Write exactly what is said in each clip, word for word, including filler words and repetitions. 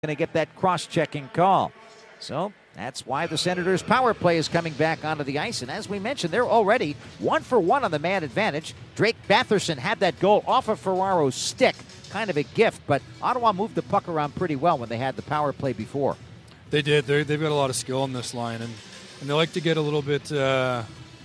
going to get that cross-checking call. So that's why the Senators' power play is coming back onto the ice. And as we mentioned, they're already one for one on the man advantage. Drake Batherson had that goal off of Ferraro's stick. Kind of a gift, but Ottawa moved the puck around pretty well when they had the power play before. They did. They're, they've got a lot of skill in this line, and, and they like to get a little bit, uh,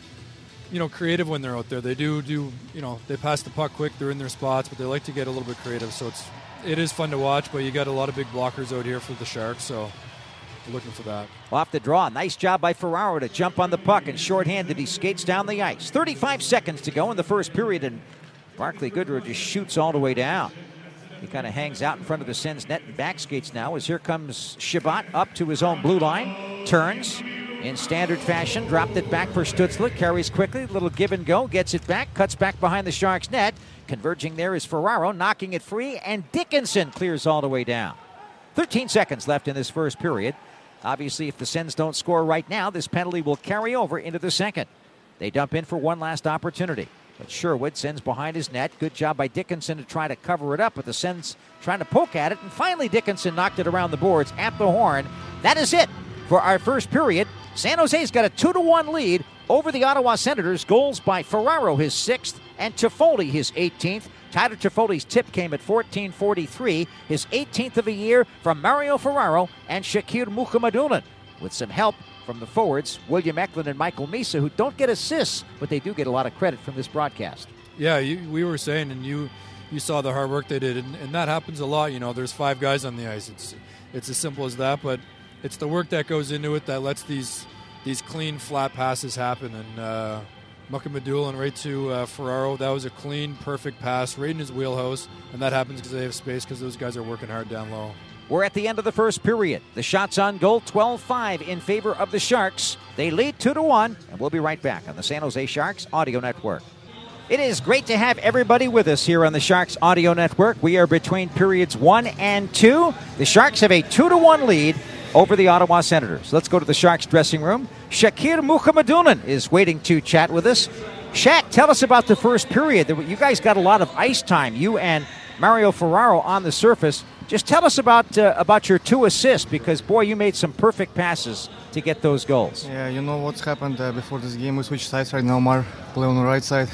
you know, creative when they're out there. They do, do, you know, they pass the puck quick. They're in their spots, but they like to get a little bit creative. So it's it is fun to watch, but you got a lot of big blockers out here for the Sharks, so we're looking for that. Off the draw. Nice job by Ferraro to jump on the puck, and shorthanded, he skates down the ice. thirty-five seconds to go in the first period, and Barclay Goodrow just shoots all the way down. He kind of hangs out in front of the Sens net and back skates now as here comes Chabot up to his own blue line. Turns in standard fashion, dropped it back for Stützle, carries quickly, little give and go, gets it back, cuts back behind the Sharks net. Converging there is Ferraro, knocking it free, and Dickinson clears all the way down. thirteen seconds left in this first period. Obviously, if the Sens don't score right now, this penalty will carry over into the second. They dump in for one last opportunity. But Sherwood sends behind his net. Good job by Dickinson to try to cover it up, but the Sens trying to poke at it, and finally Dickinson knocked it around the boards at the horn. That is it for our first period. San Jose's got a two to one lead over the Ottawa Senators. Goals by Ferraro, his sixth, and Toffoli, his eighteenth. Tyler Toffoli's tip came at fourteen forty-three, his eighteenth of the year from Mario Ferraro and Shakir Mukhamadullin, with some help from the forwards, William Eklund and Michael Misa, who don't get assists, but they do get a lot of credit from this broadcast. Yeah, you, we were saying, and you you saw the hard work they did, and, and that happens a lot. You know, there's five guys on the ice. It's it's as simple as that, but it's the work that goes into it that lets these these clean, flat passes happen. And uh, Mukhamadullin right to uh, Ferraro, that was a clean, perfect pass right in his wheelhouse, and that happens because they have space because those guys are working hard down low. We're at the end of the first period. The shots on goal, twelve five in favor of the Sharks. They lead two to one, and we'll be right back on the San Jose Sharks Audio Network. It is great to have everybody with us here on the Sharks Audio Network. We are between periods one and two. The Sharks have a two to one lead over the Ottawa Senators. Let's go to the Sharks dressing room. Shakir Mukhamadullin is waiting to chat with us. Shaq, tell us about the first period. You guys got a lot of ice time, you and Mario Ferraro on the surface. Just tell us about uh, about your two assists, because, boy, you made some perfect passes to get those goals. Yeah, you know what's happened uh, before this game. We switched sides right now. Mar play on the right side.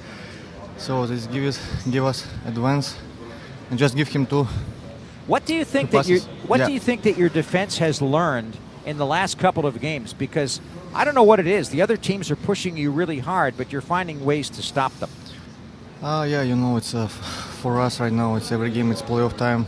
So this give us, give us advance and just give him two. What do you think that you What yeah. do you think that your defense has learned in the last couple of games? Because I don't know what it is. The other teams are pushing you really hard, but you're finding ways to stop them. Uh, yeah, you know, it's uh, for us right now. It's every game. It's playoff time.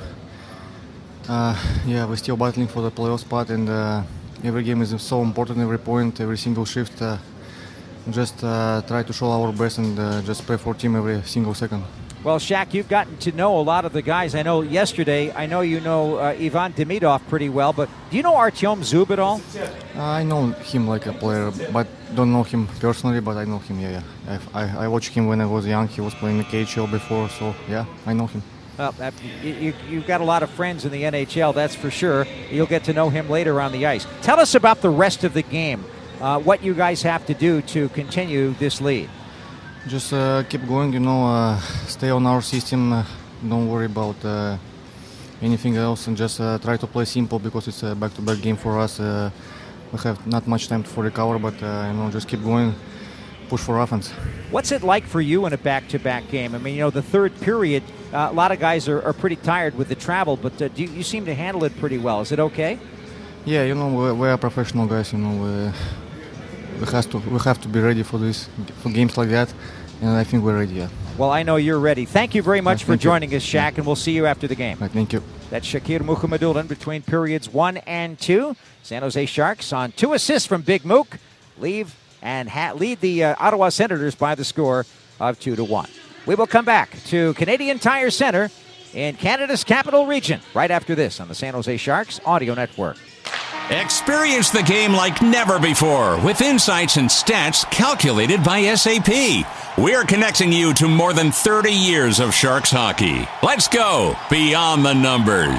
Uh, yeah, we're still battling for the playoff spot, and uh, every game is so important. Every point, every single shift. Uh, just uh, try to show our best and uh, just play for team every single second. Well, Shaq, you've gotten to know a lot of the guys. I know yesterday, I know you know uh, Ivan Demidov pretty well, but do you know Artyom Zub at all? Uh, I know him like a player, but don't know him personally, but I know him, yeah, yeah. I, I, I watched him when I was young. He was playing the K H L before, so yeah, I know him. Well, uh, you, you've got a lot of friends in the N H L, that's for sure. You'll get to know him later on the ice. Tell us about the rest of the game, uh, what you guys have to do to continue this lead. Just uh, keep going, you know, uh, stay on our system. Uh, don't worry about uh, anything else, and just uh, try to play simple, because it's a back-to-back game for us. Uh, we have not much time for recover, but uh, you know, just keep going, push for offense. What's it like for you in a back-to-back game? I mean, you know, the third period, uh, a lot of guys are, are pretty tired with the travel, but uh, do you, you seem to handle it pretty well. Is it okay? Yeah, you know, we, we are professional guys. You know, we, we have to we have to be ready for this for games like that, and I think we're ready. Yeah. Well, I know you're ready. Thank you very much yeah, for joining you. us, Shaq, and we'll see you after the game. Right, thank you. That's Shakir Mukhamadullin between periods one and two. San Jose Sharks on two assists from Big Mook leave and ha- lead the uh, Ottawa Senators by the score of two to one. We will come back to Canadian Tire Center in Canada's capital region right after this on the San Jose Sharks Audio Network. Experience the game like never before with insights and stats calculated by S A P. We're connecting you to more than thirty years of Sharks hockey. Let's go beyond the numbers.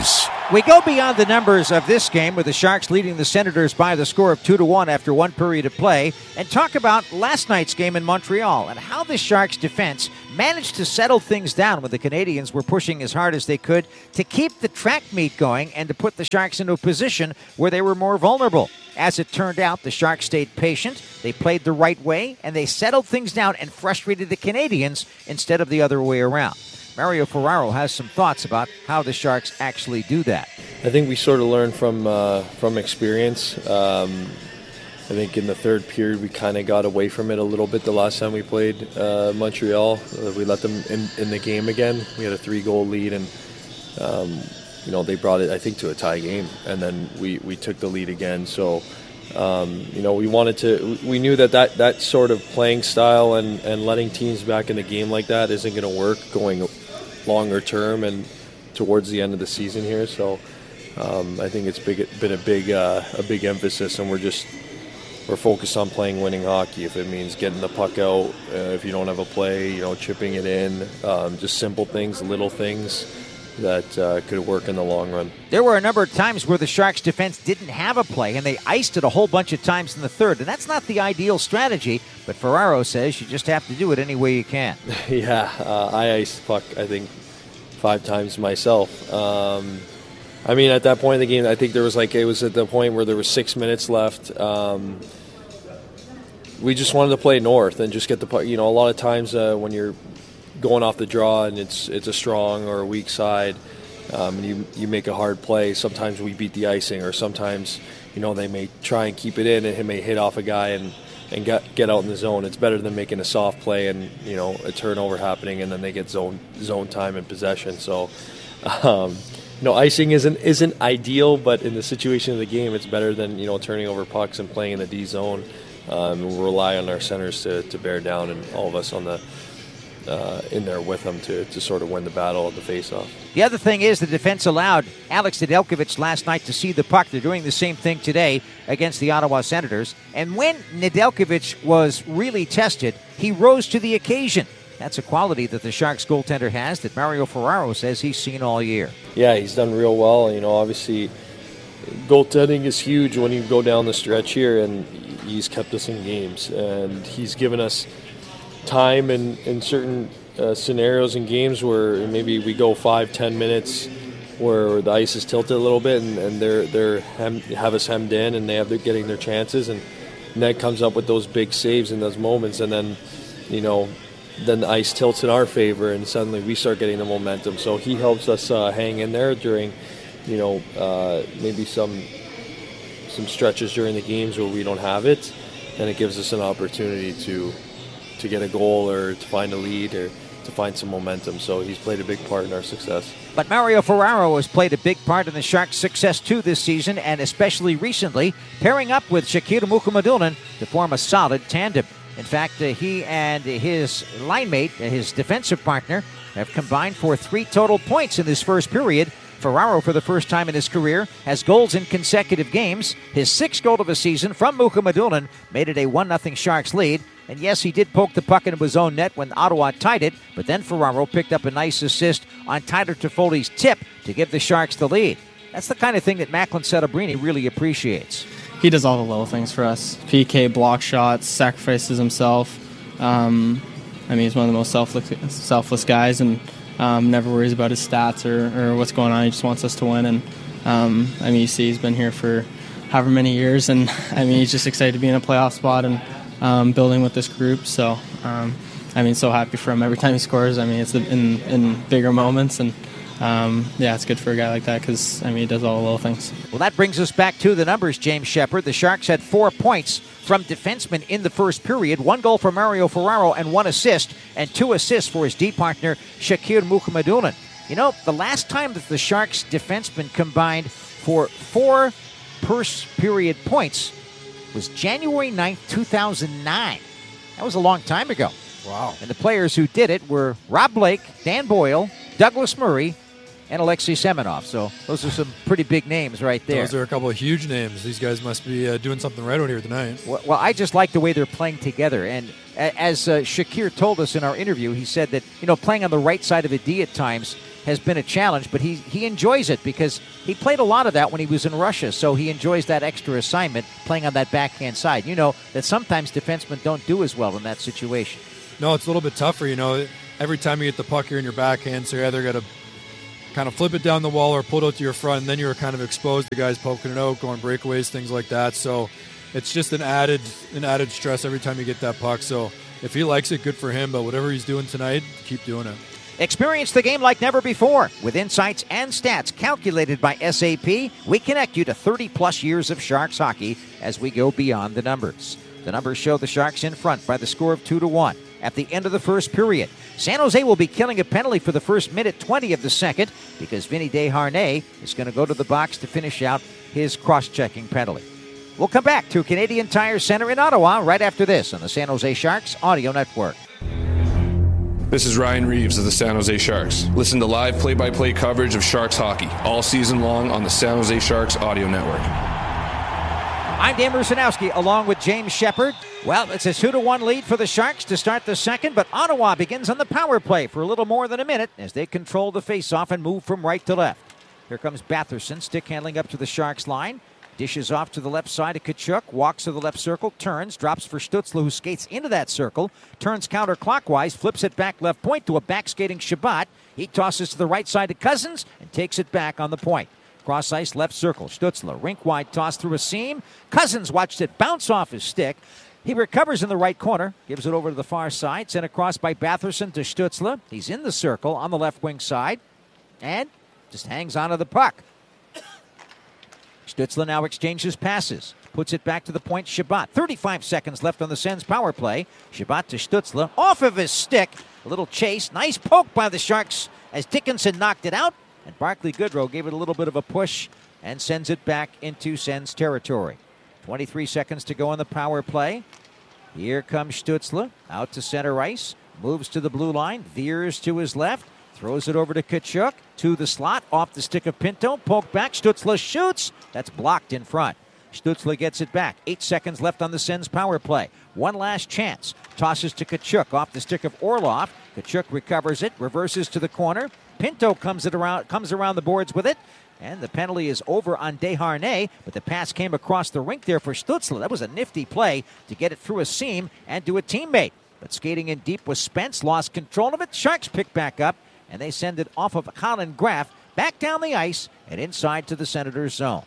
We go beyond the numbers of this game with the Sharks leading the Senators by the score of two to one after one period of play and talk about last night's game in Montreal and how the Sharks defense managed to settle things down when the Canadians were pushing as hard as they could to keep the track meet going and to put the Sharks into a position where they were more vulnerable. As it turned out, the Sharks stayed patient, they played the right way, and they settled things down and frustrated the Canadians instead of the other way around. Mario Ferraro has some thoughts about how the Sharks actually do that. I think we sort of learned from uh, from experience. Um, I think in the third period we kind of got away from it a little bit the last time we played uh, Montreal. Uh, we let them in, in the game again. We had a three-goal lead, and um, you know they brought it, I think, to a tie game, and then we, we took the lead again. So um, you know we wanted to. We knew that that, that sort of playing style and, and letting teams back in the game like that isn't going to work going longer term and towards the end of the season here. So um, I think it's big, been a big uh, a big emphasis, and we're just we're focused on playing winning hockey. If it means getting the puck out, uh, if you don't have a play, you know, chipping it in, um, just simple things, little things that uh, could work in the long run. There were a number of times where the Sharks defense didn't have a play, and they iced it a whole bunch of times in the third, and that's not the ideal strategy, but Ferraro says you just have to do it any way you can. yeah, uh, I iced puck, I think, five times myself. Um, I mean, at that point in the game, I think there was like, it was at the point where there was six minutes left. Um, we just wanted to play north and just get the puck. You know, a lot of times uh, when you're going off the draw and it's it's a strong or a weak side, um, and you you make a hard play, sometimes we beat the icing, or sometimes, you know, they may try and keep it in and it may hit off a guy and, and get, get out in the zone. It's better than making a soft play and, you know, a turnover happening and then they get zone zone time and possession. So, um, you know, icing isn't isn't ideal, but in the situation of the game, it's better than, you know, turning over pucks and playing in the D zone. Um, we'll rely on our centers to, to bear down, and all of us on the Uh, in there with them to, to sort of win the battle of the face-off. The other thing is the defense allowed Alex Nedeljkovic last night to see the puck. They're doing the same thing today against the Ottawa Senators. And when Nedeljkovic was really tested, he rose to the occasion. That's a quality that the Sharks goaltender has that Mario Ferraro says he's seen all year. Yeah, he's done real well. You know, obviously, goaltending is huge when you go down the stretch here, and he's kept us in games. And he's given us time in, in certain uh, scenarios in games where maybe we go five, ten minutes where the ice is tilted a little bit, and, and they're they're hem, have us hemmed in, and they have they're getting their chances, and Ned comes up with those big saves in those moments, and then, you know, then the ice tilts in our favor, and suddenly we start getting the momentum. So he helps us uh, hang in there during, you know, uh, maybe some some stretches during the games where we don't have it, and it gives us an opportunity to. to get a goal or to find a lead or to find some momentum. So he's played a big part in our success. But Mario Ferraro has played a big part in the Sharks' success too this season, and especially recently, pairing up with Shakir Mukhamadullin to form a solid tandem. In fact, uh, he and his line mate, uh, his defensive partner, have combined for three total points in this first period. Ferraro, for the first time in his career, has goals in consecutive games. His sixth goal of the season from Mukhamadullin made it a one nothing Sharks lead. And yes, he did poke the puck into his own net when Ottawa tied it, but then Ferraro picked up a nice assist on Tyler Toffoli's tip to give the Sharks the lead. That's the kind of thing that Macklin Celebrini really appreciates. He does all the little things for us. P K, block shots, sacrifices himself. Um, I mean, he's one of the most selfless, selfless guys, and um, never worries about his stats or, or what's going on. He just wants us to win. And um, I mean, you see, he's been here for however many years, and I mean, he's just excited to be in a playoff spot and um, building with this group. So, um, I mean, so happy for him every time he scores. I mean, it's in in bigger moments, and Um, yeah, it's good for a guy like that because, I mean, he does all the little things. Well, that brings us back to the numbers, James Shepard. The Sharks had four points from defensemen in the first period, one goal for Mario Ferraro and one assist, and two assists for his D partner, Shakir Mukhamadullin. You know, the last time that the Sharks defensemen combined for four first period points was January ninth, two thousand nine. That was a long time ago. Wow. And the players who did it were Rob Blake, Dan Boyle, Douglas Murray, and Alexei Semenov. So those are some pretty big names right there. Those are a couple of huge names. These guys must be uh, doing something right out here tonight. Well, well, I just like the way they're playing together. And as uh, Shakir told us in our interview, he said that, you know, playing on the right side of the D at times has been a challenge, but he, he enjoys it because he played a lot of that when he was in Russia, so he enjoys that extra assignment playing on that backhand side. You know that sometimes defensemen don't do as well in that situation. No, it's a little bit tougher, you know. Every time you get the puck, you're in your backhand, so you either got to kind of flip it down the wall or pull it out to your front, and then you're kind of exposed to guys poking it out, going breakaways, things like that. So it's just an added an added stress every time you get that puck. So if he likes it, good for him, but whatever he's doing tonight, keep doing it. Experience the game like never before. With insights and stats calculated by S A P, we connect you to thirty-plus years of Sharks hockey as we go beyond the numbers. The numbers show the Sharks in front by the score of two to one. At the end of the first period, San Jose will be killing a penalty for the first minute twenty of the second because Vinny Desharnais is going to go to the box to finish out his cross-checking penalty. We'll come back to Canadian Tire Center in Ottawa right after this on the San Jose Sharks Audio Network. This is Ryan Reeves of the San Jose Sharks. Listen to live play-by-play coverage of Sharks hockey all season long on the San Jose Sharks Audio Network. I'm Dan Rusanowski along with James Shepard. Well, it's a two to one lead for the Sharks to start the second, but Ottawa begins on the power play for a little more than a minute as they control the faceoff and move from right to left. Here comes Batherson, stick handling up to the Sharks line. Dishes off to the left side of Tkachuk, walks to the left circle, turns, drops for Stützle, who skates into that circle, turns counterclockwise, flips it back left point to a back-skating Shabbat. He tosses to the right side to Cousins and takes it back on the point. Cross ice, left circle. Stützle, rink-wide toss through a seam. Cousins watched it bounce off his stick. He recovers in the right corner, gives it over to the far side, sent across by Batherson to Stützle. He's in the circle on the left wing side and just hangs onto the puck. Stützle now exchanges passes. Puts it back to the point, Shabbat. thirty-five seconds left on the Sens power play. Shabbat to Stützle, off of his stick. A little chase. Nice poke by the Sharks as Dickinson knocked it out. And Barclay Goodrow gave it a little bit of a push and sends it back into Sens territory. twenty-three seconds to go on the power play. Here comes Stützle out to center ice. Moves to the blue line. Veers to his left. Throws it over to Tkachuk. To the slot. Off the stick of Pinto. Poke back. Stützle shoots. That's blocked in front. Stützle gets it back. Eight seconds left on the Sens power play. One last chance. Tosses to Tkachuk off the stick of Orlov. Tkachuk recovers it. Reverses to the corner. Pinto comes it around, comes around the boards with it. And the penalty is over on Desharnais, but the pass came across the rink there for Stützle. That was a nifty play to get it through a seam and to a teammate. But skating in deep was Spence, lost control of it. Sharks pick back up, and they send it off of Colin Graff back down the ice and inside to the Senators' zone.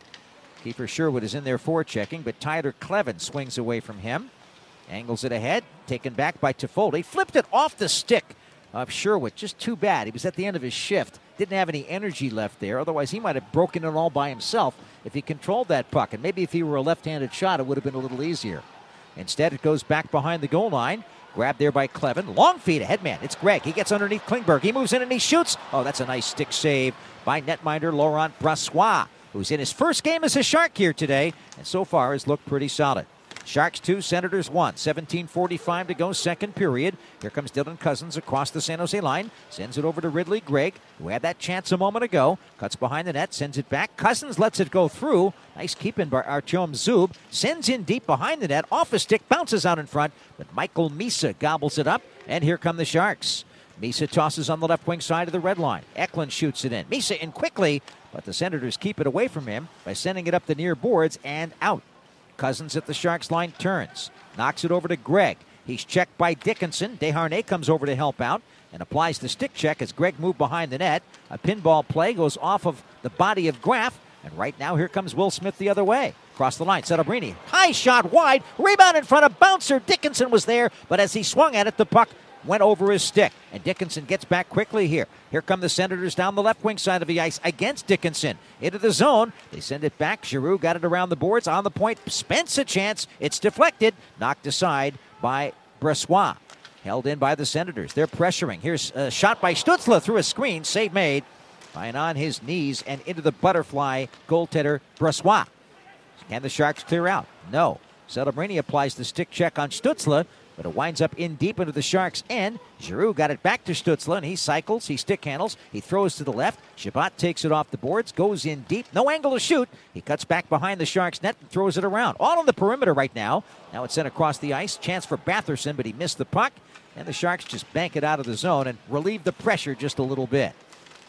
Kiefer Sherwood is in there forechecking, but Tyler Clevin swings away from him. Angles it ahead, taken back by Toffoli. Flipped it off the stick of Sherwood. Just too bad. He was at the end of his shift. Didn't have any energy left there. Otherwise, he might have broken it all by himself if he controlled that puck. And maybe if he were a left-handed shot, it would have been a little easier. Instead, it goes back behind the goal line. Grabbed there by Clevin. Long feed ahead, man. It's Gregg. He gets underneath Klingberg. He moves in and he shoots. Oh, that's a nice stick save by netminder Laurent Brossoit, who's in his first game as a Shark here today, and so far has looked pretty solid. Sharks two, Senators one. seventeen forty-five to go, second period. Here comes Dylan Cousins across the San Jose line. Sends it over to Ridley Gregg, who had that chance a moment ago. Cuts behind the net, sends it back. Cousins lets it go through. Nice keeping by Artyom Zub. Sends in deep behind the net. Off a stick, bounces out in front. But Michael Misa gobbles it up. And here come the Sharks. Misa tosses on the left wing side of the red line. Eklund shoots it in. Misa in quickly, but the Senators keep it away from him by sending it up the near boards and out. Cousins at the Sharks line turns. Knocks it over to Gregg. He's checked by Dickinson. Desharnais comes over to help out and applies the stick check as Gregg moved behind the net. A pinball play goes off of the body of Graff. And right now, here comes Will Smith the other way. Across the line, Celebrini. High shot wide. Rebound in front of Bouncer. Dickinson was there, but as he swung at it, the puck went over his stick. And Dickinson gets back quickly here. Here come the Senators down the left wing side of the ice against Dickinson. Into the zone. They send it back. Giroux got it around the boards. On the point. Spence a chance. It's deflected. Knocked aside by Brossoit. Held in by the Senators. They're pressuring. Here's a shot by Stützle through a screen. Save made by an on his knees and into the butterfly goaltender Brossoit. Can the Sharks clear out? No. Celebrini applies the stick check on Stützle, but it winds up in deep into the Sharks' end. Giroux got it back to Stützle, and he cycles, he stick handles, he throws to the left. Shabbat takes it off the boards, goes in deep, no angle to shoot. He cuts back behind the Sharks' net and throws it around. All on the perimeter right now. Now it's sent across the ice. Chance for Batherson, but he missed the puck. And the Sharks just bank it out of the zone and relieve the pressure just a little bit.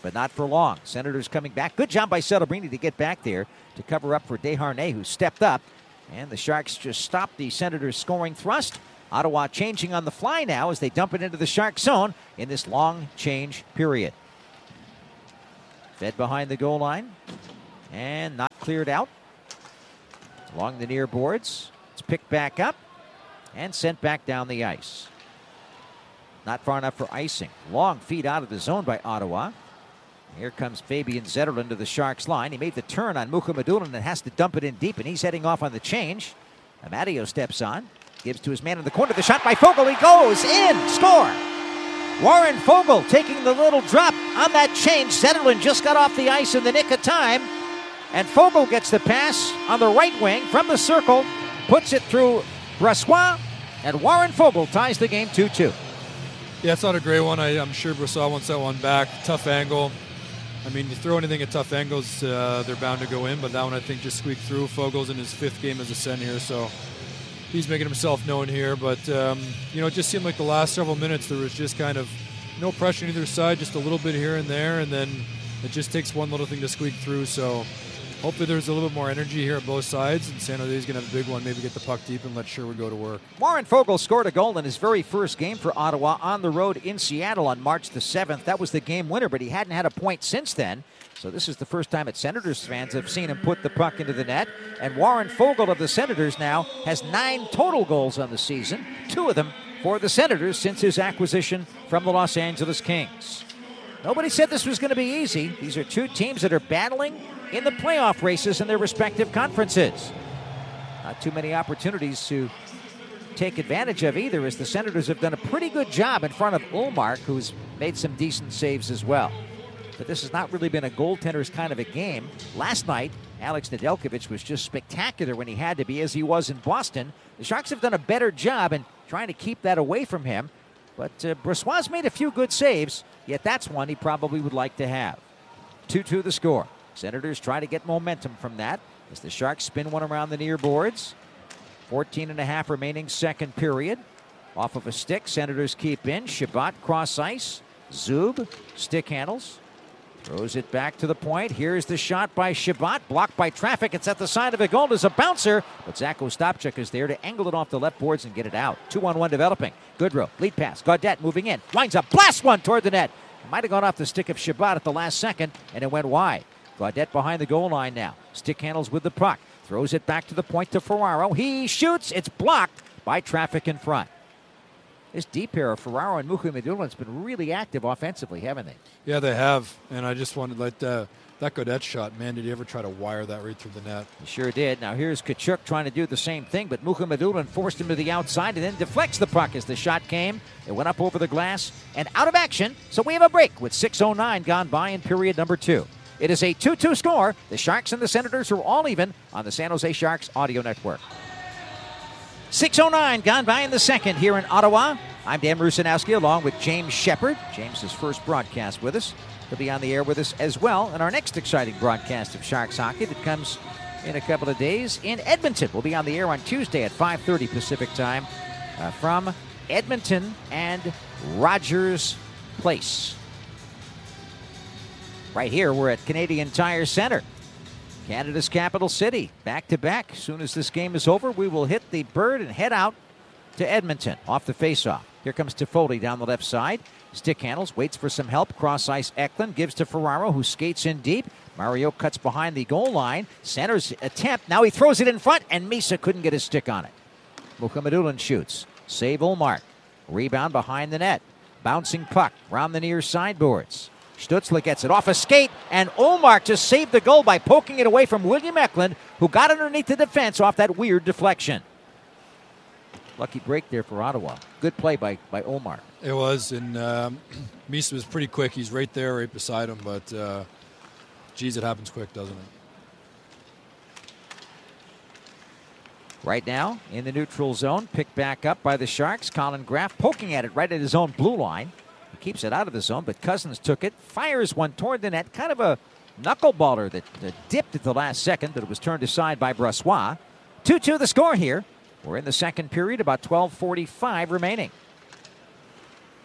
but not for long. Senators coming back. Good job by Celebrini to get back there to cover up for Desharnais, who stepped up. And the Sharks just stopped the Senators' scoring thrust. Ottawa changing on the fly now as they dump it into the Shark zone in this long change period. Fed behind the goal line and not cleared out. Along the near boards. It's picked back up and sent back down the ice. Not far enough for icing. Long feed out of the zone by Ottawa. Here comes Fabian Zetterlund to the Sharks line. He made the turn on Mukhamadullin and has to dump it in deep, and he's heading off on the change. Amadio steps on, gives to his man in the corner. The shot by Foegele. He goes in. Score. Warren Foegele taking the little drop on that change. Zetterlund just got off the ice in the nick of time. And Foegele gets the pass on the right wing from the circle, puts it through Brossoit, and Warren Foegele ties the game two two. Yeah, it's not a great one. I, I'm sure Brossoit wants that one back. Tough angle. I mean, you throw anything at tough angles, uh, they're bound to go in, but that one I think just squeaked through. Fogel's in his fifth game as a Sen here, so he's making himself known here. But, um, you know, it just seemed like the last several minutes there was just kind of no pressure on either side, just a little bit here and there, and then it just takes one little thing to squeak through. So hopefully there's a little bit more energy here at both sides, and San Jose's going to have a big one, maybe get the puck deep and let Sherwood go to work. Warren Foegele scored a goal in his very first game for Ottawa on the road in Seattle on March the seventh. That was the game winner, but he hadn't had a point since then. So this is the first time that Senators fans have seen him put the puck into the net. And Warren Foegele of the Senators now has nine total goals on the season, two of them for the Senators since his acquisition from the Los Angeles Kings. Nobody said this was going to be easy. These are two teams that are battling in the playoff races in their respective conferences. Not too many opportunities to take advantage of either, as the Senators have done a pretty good job in front of Ullmark, who's made some decent saves as well. But this has not really been a goaltender's kind of a game. Last night, Alex Nedeljkovic was just spectacular when he had to be, as he was in Boston. The Sharks have done a better job in trying to keep that away from him. But uh, Brossoit's made a few good saves, yet that's one he probably would like to have. two two the score. Senators try to get momentum from that as the Sharks spin one around the near boards. fourteen and a half remaining second period. Off of a stick, Senators keep in. Chabot cross ice. Zub stick handles. Throws it back to the point. Here's the shot by Chabot. Blocked by traffic. It's at the side of the goal. There's a bouncer. But Zach Ostapchuk is there to angle it off the left boards and get it out. two on one developing. Goodrow. Lead pass. Gaudette moving in. Winds up. Blast one toward the net. It might have gone off the stick of Chabot at the last second, and it went wide. Gaudette behind the goal line now. Stick handles with the puck. Throws it back to the point to Ferraro. He shoots. It's blocked by traffic in front. This deep pair of Ferraro and Mukhamadullin has been really active offensively, haven't they? Yeah, they have. And I just wanted like uh, that Gaudette shot. Man, did he ever try to wire that right through the net? He sure did. Now here's Tkachuk trying to do the same thing, but Mukhamadullin forced him to the outside and then deflects the puck as the shot came. It went up over the glass and out of action. So we have a break with six oh nine gone by in period number two. It is a two two score. The Sharks and the Senators are all even on the San Jose Sharks audio network. six oh nine gone by in the second here in Ottawa. I'm Dan Rusanowski along with James Shepard. James's first broadcast with us. He'll be on the air with us as well in our next exciting broadcast of Sharks hockey that comes in a couple of days in Edmonton. We'll be on the air on Tuesday at five thirty Pacific time uh, from Edmonton and Rogers Place. Right here, we're at Canadian Tire Center, Canada's capital city. Back to back. As soon as this game is over, we will hit the bird and head out to Edmonton off the faceoff. Here comes Toffoli down the left side. Stick handles, waits for some help. Cross ice Eklund gives to Ferraro, who skates in deep. Mario cuts behind the goal line. Centers attempt. Now he throws it in front, and Misa couldn't get his stick on it. Mukhamadullin shoots. Save Ullmark. Rebound behind the net. Bouncing puck around the near sideboards. Stützle gets it off a skate, and Ullmark just saved the goal by poking it away from William Eklund, who got underneath the defense off that weird deflection. Lucky break there for Ottawa. Good play by, by Ullmark. It was, and um, Misa was pretty quick. He's right there, right beside him, but uh, geez, it happens quick, doesn't it? Right now, in the neutral zone, picked back up by the Sharks. Colin Graf poking at it right at his own blue line. He keeps it out of the zone, but Cousins took it, fires one toward the net. Kind of a knuckleballer that, that dipped at the last second, but it was turned aside by Brossoit. two two the score here. We're in the second period, about twelve forty-five remaining.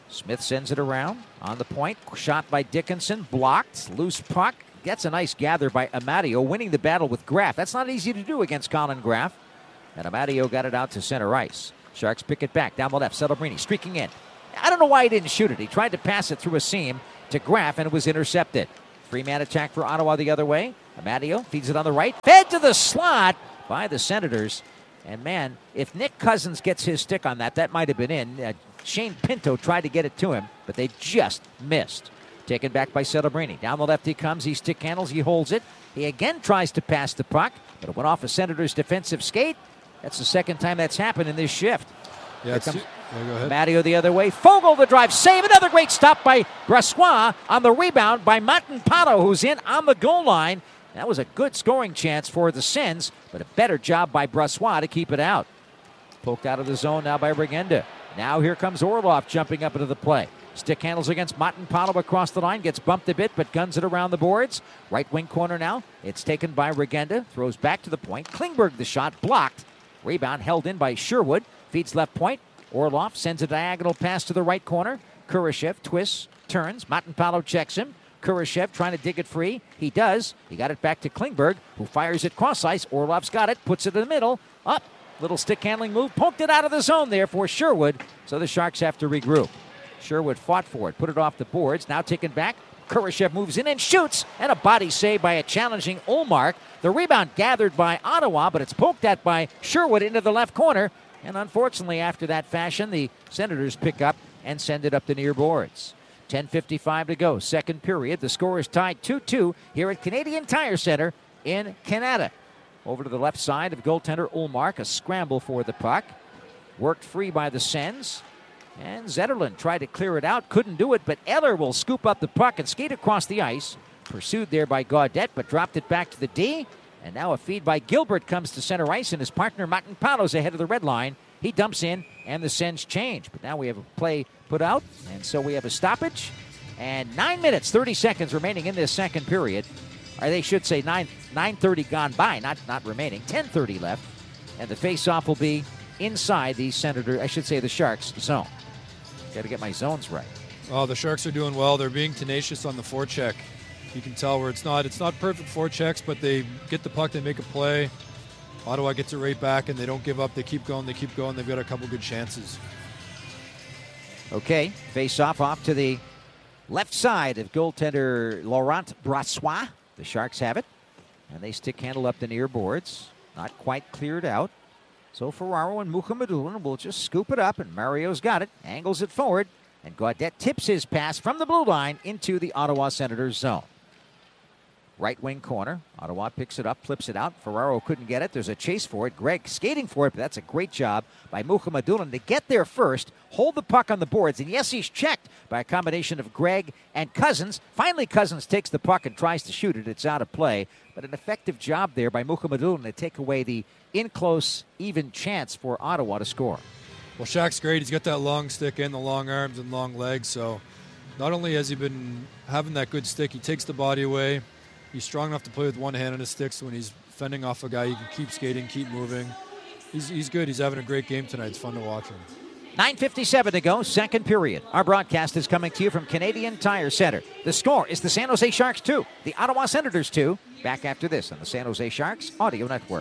Smith sends it around on the point. Shot by Dickinson, blocked. Loose puck. Gets a nice gather by Amadio, winning the battle with Graff. That's not easy to do against Colin Graff. And Amadio got it out to center ice. Sharks pick it back down the left. Celebrini streaking in. I don't know why he didn't shoot it. He tried to pass it through a seam to Graff, and it was intercepted. Three-man attack for Ottawa the other way. Amadio feeds it on the right. Fed to the slot by the Senators. And, man, if Nick Cousins gets his stick on that, that might have been in. Uh, Shane Pinto tried to get it to him, but they just missed. Taken back by Celebrini. Down the left he comes. He stick handles. He holds it. He again tries to pass the puck, but it went off a Senators defensive skate. That's the second time that's happened in this shift. Yeah, it's too, yeah, go ahead. Matteo the other way. Fogle the drive. Save. Another great stop by Brassois on the rebound by Matanpato, who's in on the goal line. That was a good scoring chance for the Sens, but a better job by Brassois to keep it out. Poked out of the zone now by Regenda. Now here comes Orlov jumping up into the play. Stick handles against Matanpato across the line. Gets bumped a bit, but guns it around the boards. Right wing corner now. It's taken by Regenda. Throws back to the point. Klingberg the shot. Blocked. Rebound held in by Sherwood. Feeds left point. Orlov sends a diagonal pass to the right corner. Kurashev twists, turns. Matanpato checks him. Kurashev trying to dig it free. He does. He got it back to Klingberg, who fires it cross ice. Orlov's got it. Puts it in the middle. Up. Little stick handling move. Poked it out of the zone there for Sherwood. So the Sharks have to regroup. Sherwood fought for it. Put it off the boards. Now taken back. Kurashev moves in and shoots. And a body save by a challenging Ullmark. The rebound gathered by Ottawa, but it's poked at by Sherwood into the left corner. And unfortunately, after that fashion, the Senators pick up and send it up the near boards. ten fifty-five to go, second period. The score is tied two two here at Canadian Tire Center in Canada. Over to the left side of goaltender Ullmark, a scramble for the puck. Worked free by the Sens. And Zetterlund tried to clear it out, couldn't do it, but Eller will scoop up the puck and skate across the ice. Pursued there by Gaudette, but dropped it back to the D. And now a feed by Gilbert comes to center ice, and his partner Matanpato's ahead of the red line. He dumps in, and the Sens change. But now we have a play put out, and so we have a stoppage. And nine minutes, thirty seconds remaining in this second period. Or they should say nine nine thirty gone by, not not remaining. ten thirty left, and the face-off will be inside the Senator, I should say the Sharks zone. Got to get my zones right. Oh, the Sharks are doing well. They're being tenacious on the forecheck. You can tell where it's not it's not perfect forechecks, but they get the puck, they make a play. Ottawa gets it right back, and they don't give up. They keep going, they keep going. They've got a couple good chances. Okay, face-off off to the left side of goaltender Laurent Brassois. The Sharks have it, and they stick handle up the near boards. Not quite cleared out. So Ferraro and Mukhamadullin will just scoop it up, and Mario's got it, angles it forward, and Gaudette tips his pass from the blue line into the Ottawa Senators zone. Right wing corner. Ottawa picks it up, flips it out. Ferraro couldn't get it. There's a chase for it. Gregg skating for it, but that's a great job by Mukhamadullin to get there first, hold the puck on the boards, and yes, he's checked by a combination of Gregg and Cousins. Finally, Cousins takes the puck and tries to shoot it. It's out of play, but an effective job there by Mukhamadullin to take away the in-close, even chance for Ottawa to score. Well, Shaq's great. He's got that long stick and the long arms and long legs, so not only has he been having that good stick, he takes the body away. He's strong enough to play with one hand on his stick, so when he's fending off a guy, he can keep skating, keep moving. He's, he's good. He's having a great game tonight. It's fun to watch him. nine fifty-seven to go, second period. Our broadcast is coming to you from Canadian Tire Center. The score is the San Jose Sharks two, the Ottawa Senators two. Back after this on the San Jose Sharks Audio Network.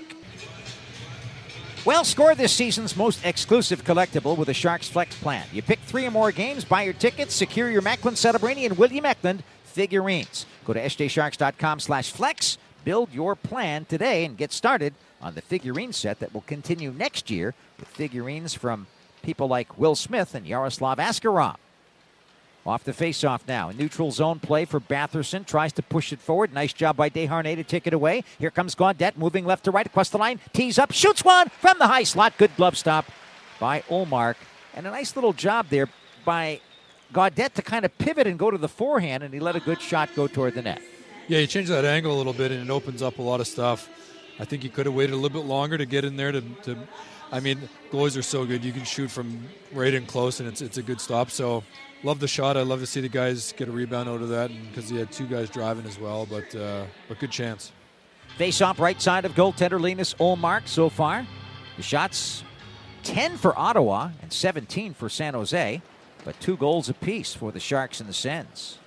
Well, score this season's most exclusive collectible with a Sharks Flex plan. You pick three or more games, buy your tickets, secure your Macklin Celebrini and William Eklund figurines. Go to s j sharks dot com slash flex, build your plan today, and get started on the figurine set that will continue next year with figurines from people like Will Smith and Yaroslav Askarov. Off the face-off now. Neutral zone play for Batherson. Tries to push it forward. Nice job by Desharnais to take it away. Here comes Gaudette moving left to right across the line. Tees up. Shoots one from the high slot. Good glove stop by Ullmark. And a nice little job there by Gaudette to kind of pivot and go to the forehand, and he let a good shot go toward the net. Yeah, he changed that angle a little bit, and it opens up a lot of stuff. I think he could have waited a little bit longer to get in there. To, to I mean, goalies are so good. You can shoot from right in close, and it's it's a good stop. So, love the shot. I'd love to see the guys get a rebound out of that, because he had two guys driving as well, but uh, but good chance. Face-off right side of goaltender Linus Ullmark so far. The shots ten for Ottawa and seventeen for San Jose. But two goals apiece for the Sharks and the Sens.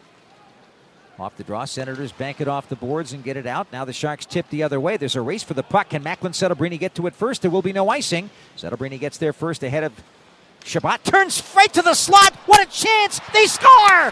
Off the draw, Senators bank it off the boards and get it out. Now the Sharks tip the other way. There's a race for the puck. Can Macklin Celebrini get to it first? There will be no icing. Celebrini gets there first ahead of Chabot. Turns right to the slot. What a chance. They score!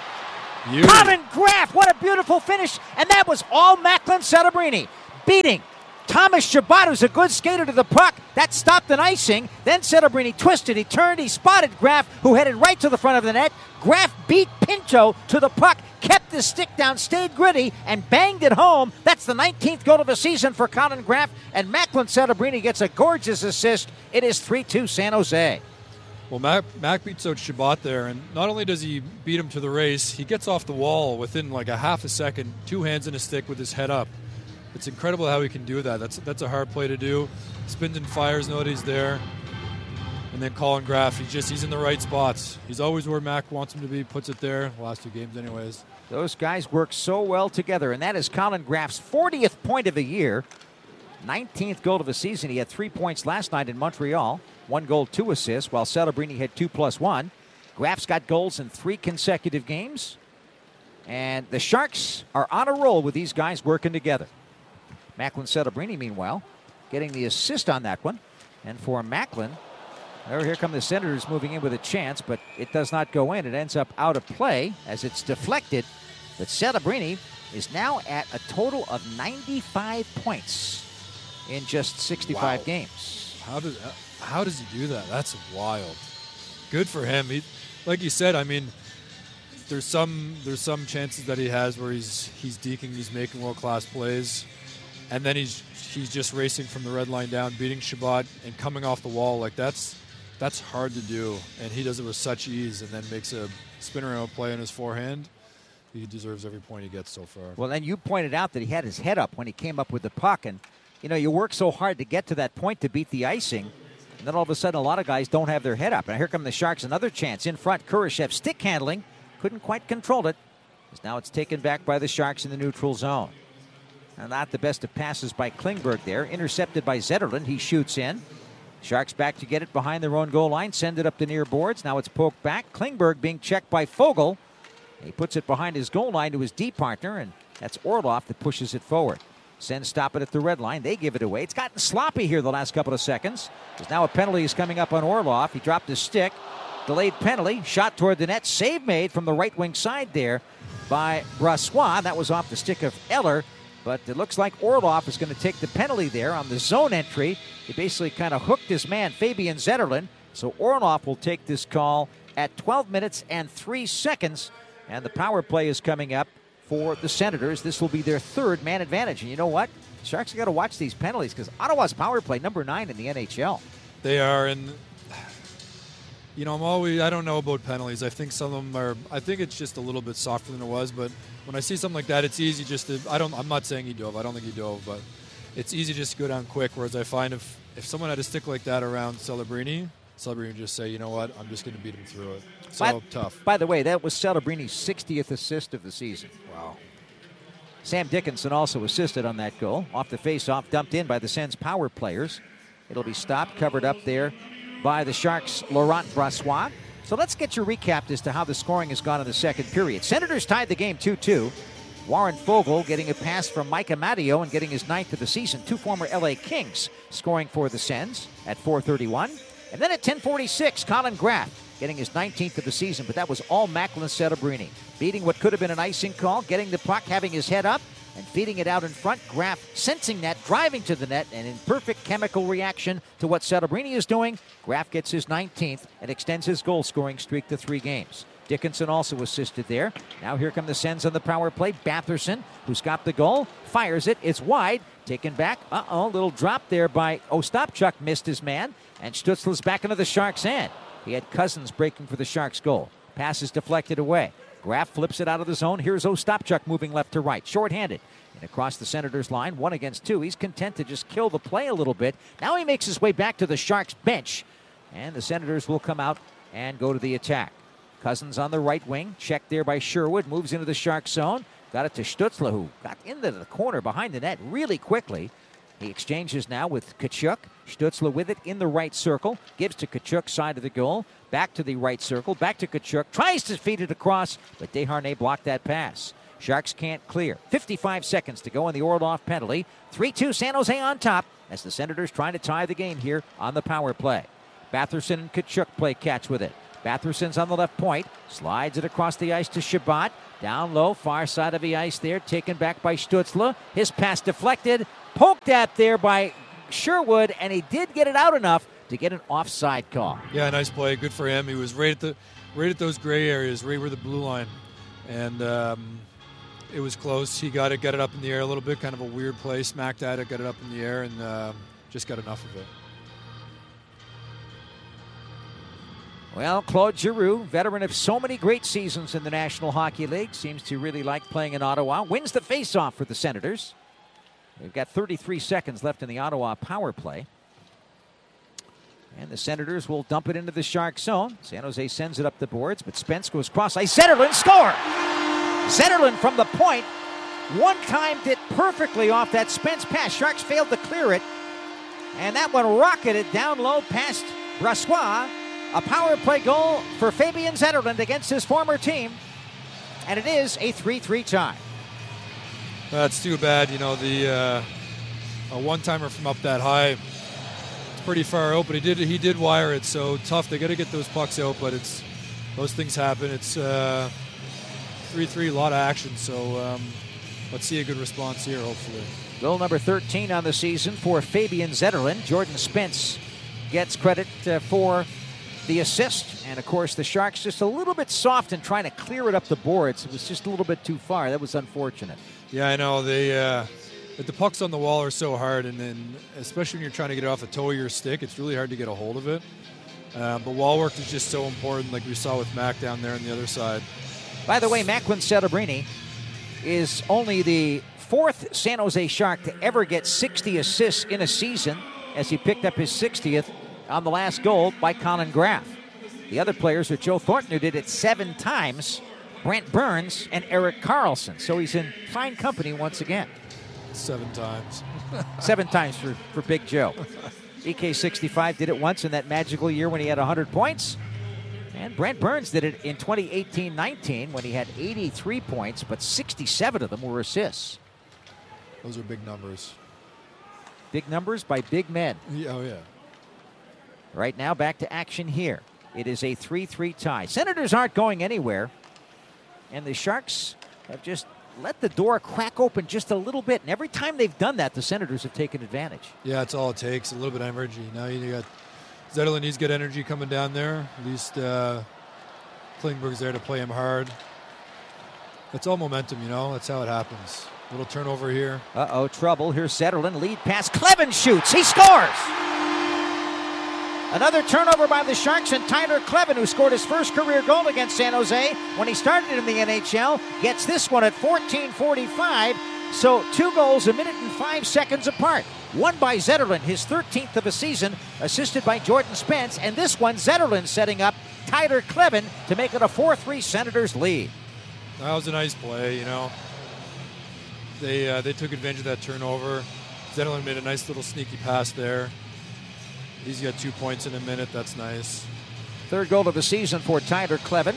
You. Colin Graf, what a beautiful finish. And that was all Macklin Celebrini. Beating Thomas Chabot, who's a good skater, to the puck. That stopped an icing. Then Celebrini twisted. He turned. He spotted Graf, who headed right to the front of the net. Graf beat Pinto to the puck, kept the stick down, stayed gritty, and banged it home. That's the nineteenth goal of the season for Colin Graf. And Macklin Celebrini gets a gorgeous assist. It is three two San Jose. Well, Mac, Mac beats out Chabot there, and not only does he beat him to the race, he gets off the wall within like a half a second, two hands and a stick with his head up. It's incredible how he can do that. That's that's a hard play to do. Spins and fires, nobody's there. And then Colin Graf, he's just he's in the right spots. He's always where Mac wants him to be, puts it there. The last two games anyways. Those guys work so well together, and that is Colin Graf's fortieth point of the year. nineteenth goal of the season. He had three points last night in Montreal. One goal, two assists, while Celebrini had two plus one. Graf's got goals in three consecutive games. And the Sharks are on a roll with these guys working together. Macklin Celebrini, meanwhile, getting the assist on that one. And for Macklin, there, here come the Senators moving in with a chance, but it does not go in. It ends up out of play as it's deflected. But Celebrini is now at a total of ninety-five points in just sixty-five Wow. games. How does how does he do that? That's wild. Good for him. He, like you said, I mean, there's some there's some chances that he has where he's he's deking, he's making world class plays, and then he's he's just racing from the red line down, beating Chabot and coming off the wall. Like that's that's hard to do, and he does it with such ease, and then makes a spin around play on his forehand. He deserves every point he gets so far. Well, then you pointed out that he had his head up when he came up with the puck, and you know you work so hard to get to that point to beat the icing. And then all of a sudden, a lot of guys don't have their head up. And here come the Sharks, another chance in front. Kurashev stick handling, couldn't quite control it. As now it's taken back by the Sharks in the neutral zone. And not the best of passes by Klingberg there. Intercepted by Zetterlund. He shoots in. Sharks back to get it behind their own goal line. Send it up the near boards. Now it's poked back. Klingberg being checked by Foegele. He puts it behind his goal line to his D partner, and that's Orlov that pushes it forward. Sens stop it at the red line. They give it away. It's gotten sloppy here the last couple of seconds. There's now a penalty is coming up on Orlov. He dropped his stick. Delayed penalty. Shot toward the net. Save made from the right wing side there by Brossoit. That was off the stick of Eller. But it looks like Orlov is going to take the penalty there on the zone entry. He basically kind of hooked his man, Fabian Zetterlund. So Orlov will take this call at twelve minutes and three seconds. And the power play is coming up for the Senators. This will be their third man advantage. And you know what? Sharks have got to watch these penalties because Ottawa's power play number nine in the N H L. They are, and you know, I'm always I don't know about penalties. I think some of them are. I think it's just a little bit softer than it was. But when I see something like that, it's easy just to. I don't. I'm not saying he dove. I don't think he dove, but it's easy just to go down quick. Whereas I find if if someone had a stick like that around Celebrini, Celebrini would just say, you know what, I'm just going to beat him through it. So by, tough. By the way, that was Celebrini's sixtieth assist of the season. Wow. Sam Dickinson also assisted on that goal. Off the face-off, dumped in by the Sens power players. It'll be stopped, covered up there by the Sharks' Laurent Brossoit. So let's get your recap as to how the scoring has gone in the second period. Senators tied the game two two. Warren Foegele getting a pass from Mike Amadio and getting his ninth of the season. Two former L A Kings scoring for the Sens at four thirty-one. And then at ten forty-six, Colin Graf getting his nineteenth of the season, but that was all Macklin Celebrini. Beating what could have been an icing call, getting the puck, having his head up, and feeding it out in front. Graf sensing that, driving to the net, and in perfect chemical reaction to what Celebrini is doing, Graf gets his nineteenth and extends his goal-scoring streak to three games. Dickinson also assisted there. Now here come the Sens on the power play. Batherson, who's got the goal, fires it. It's wide. Taken back. Uh-oh, little drop there by Ostapchuk. Missed his man. And Stutzler's back into the Sharks' end. He had Cousins breaking for the Sharks' goal. Pass is deflected away. Graf flips it out of the zone. Here's Ostapchuk moving left to right. Short-handed. And across the Senators' line, one against two. He's content to just kill the play a little bit. Now he makes his way back to the Sharks' bench. And the Senators will come out and go to the attack. Cousins on the right wing. Checked there by Sherwood. Moves into the Sharks' zone. Got it to Stutzler, who got into the corner behind the net really quickly. He exchanges now with Tkachuk. Stützle with it in the right circle. Gives to Tkachuk, side of the goal. Back to the right circle. Back to Tkachuk. Tries to feed it across, but Desharnais blocked that pass. Sharks can't clear. fifty-five seconds to go in the Orlov penalty. three two San Jose on top as the Senators trying to tie the game here on the power play. Batherson and Tkachuk play catch with it. Batherson's on the left point. Slides it across the ice to Shabbat. Down low, far side of the ice there. Taken back by Stützle. His pass deflected. Poked at there by Sherwood, and he did get it out enough to get an offside call. Yeah, nice play. Good for him. He was right at the right at those gray areas, right where the blue line. And um, it was close. He got it, got it up in the air a little bit, kind of a weird play. Smacked at it, got it up in the air, and uh, just got enough of it. Well, Claude Giroux, veteran of so many great seasons in the National Hockey League, seems to really like playing in Ottawa. Wins the faceoff for the Senators. We've got thirty-three seconds left in the Ottawa power play. And the Senators will dump it into the Shark zone. San Jose sends it up the boards, but Spence goes cross-ice. Zetterlund score! Zetterlund from the point. One-timed it perfectly off that Spence pass. Sharks failed to clear it. And that one rocketed down low past Brassois. A power play goal for Fabian Zetterlund against his former team. And it is a three three tie. That's too bad. You know, the uh, a one-timer from up that high, it's pretty far out, but he did he did wire it, so tough. They got to get those pucks out, but it's those things happen. It's uh, three three, a lot of action, so um, let's see a good response here, hopefully. Goal number thirteen on the season for Fabian Zetterlund. Jordan Spence gets credit uh, for the assist. And, of course, the Sharks just a little bit soft in trying to clear it up the boards. It was just a little bit too far. That was unfortunate. Yeah, I know. They, uh, the pucks on the wall are so hard, and then especially when you're trying to get it off the toe of your stick, it's really hard to get a hold of it. Uh, but wall work is just so important, like we saw with Mac down there on the other side. By the way, Macklin Celebrini is only the fourth San Jose Shark to ever get sixty assists in a season, as he picked up his sixtieth on the last goal by Colin Graff. The other players are Joe Thornton, who did it seven times, Brent Burns, and Erik Karlsson. So he's in fine company once again. Seven times. Seven times for, for Big Joe. E K sixty-five did it once in that magical year when he had one hundred points. And Brent Burns did it in twenty eighteen nineteen when he had eighty-three points, but sixty-seven of them were assists. Those are big numbers. Big numbers by big men. Yeah, oh, yeah. Right now, back to action here. It is a three three tie. Senators aren't going anywhere. And the Sharks have just let the door crack open just a little bit. And every time they've done that, the Senators have taken advantage. Yeah, that's all it takes, a little bit of energy. Now you got Zetterlund needs good energy coming down there. At least uh, Klingberg's there to play him hard. It's all momentum, you know. That's how it happens. Little turnover here. Uh-oh, trouble. Here's Zetterlund. Lead pass. Kleven shoots. He scores! Another turnover by the Sharks, and Tyler Kleven, who scored his first career goal against San Jose when he started in the N H L, gets this one at fourteen forty-five. So two goals a minute and five seconds apart. One by Zetterlund, his thirteenth of a season, assisted by Jordan Spence. And this one, Zetterlund setting up Tyler Kleven to make it a four three Senators lead. That was a nice play, you know. They uh, they took advantage of that turnover. Zetterlund made a nice little sneaky pass there. He's got two points in a minute. That's nice. Third goal of the season for Tyler Kleven.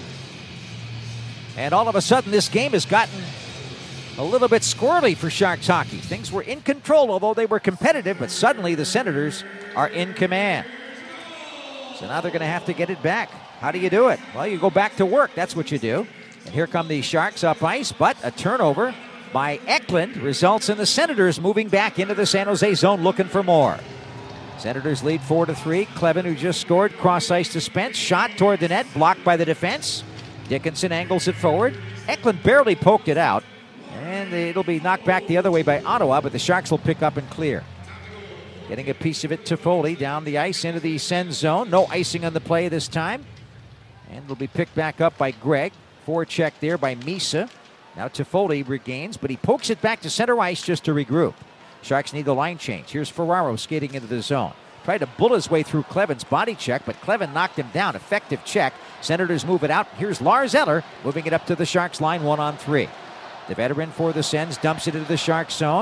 And all of a sudden, this game has gotten a little bit squirrely for Sharks hockey. Things were in control, although they were competitive, but suddenly the Senators are in command. So now they're going to have to get it back. How do you do it? Well, you go back to work. That's what you do. And here come the Sharks up ice, but a turnover by Eklund results in the Senators moving back into the San Jose zone looking for more. Senators lead four to three. Kleven, who just scored, cross ice to Spence. Shot toward the net, blocked by the defense. Dickinson angles it forward. Eklund barely poked it out. And it'll be knocked back the other way by Ottawa, but the Sharks will pick up and clear. Getting a piece of it to Foley down the ice into the Sens zone. No icing on the play this time. And it'll be picked back up by Gregg. Forecheck there by Misa. Now Toffoli regains, but he pokes it back to center ice just to regroup. Sharks need the line change. Here's Ferraro skating into the zone. Tried to bull his way through Kleven's body check, but Kleven knocked him down. Effective check. Senators move it out. Here's Lars Eller moving it up to the Sharks line one on three. The veteran for the Sens dumps it into the Sharks zone.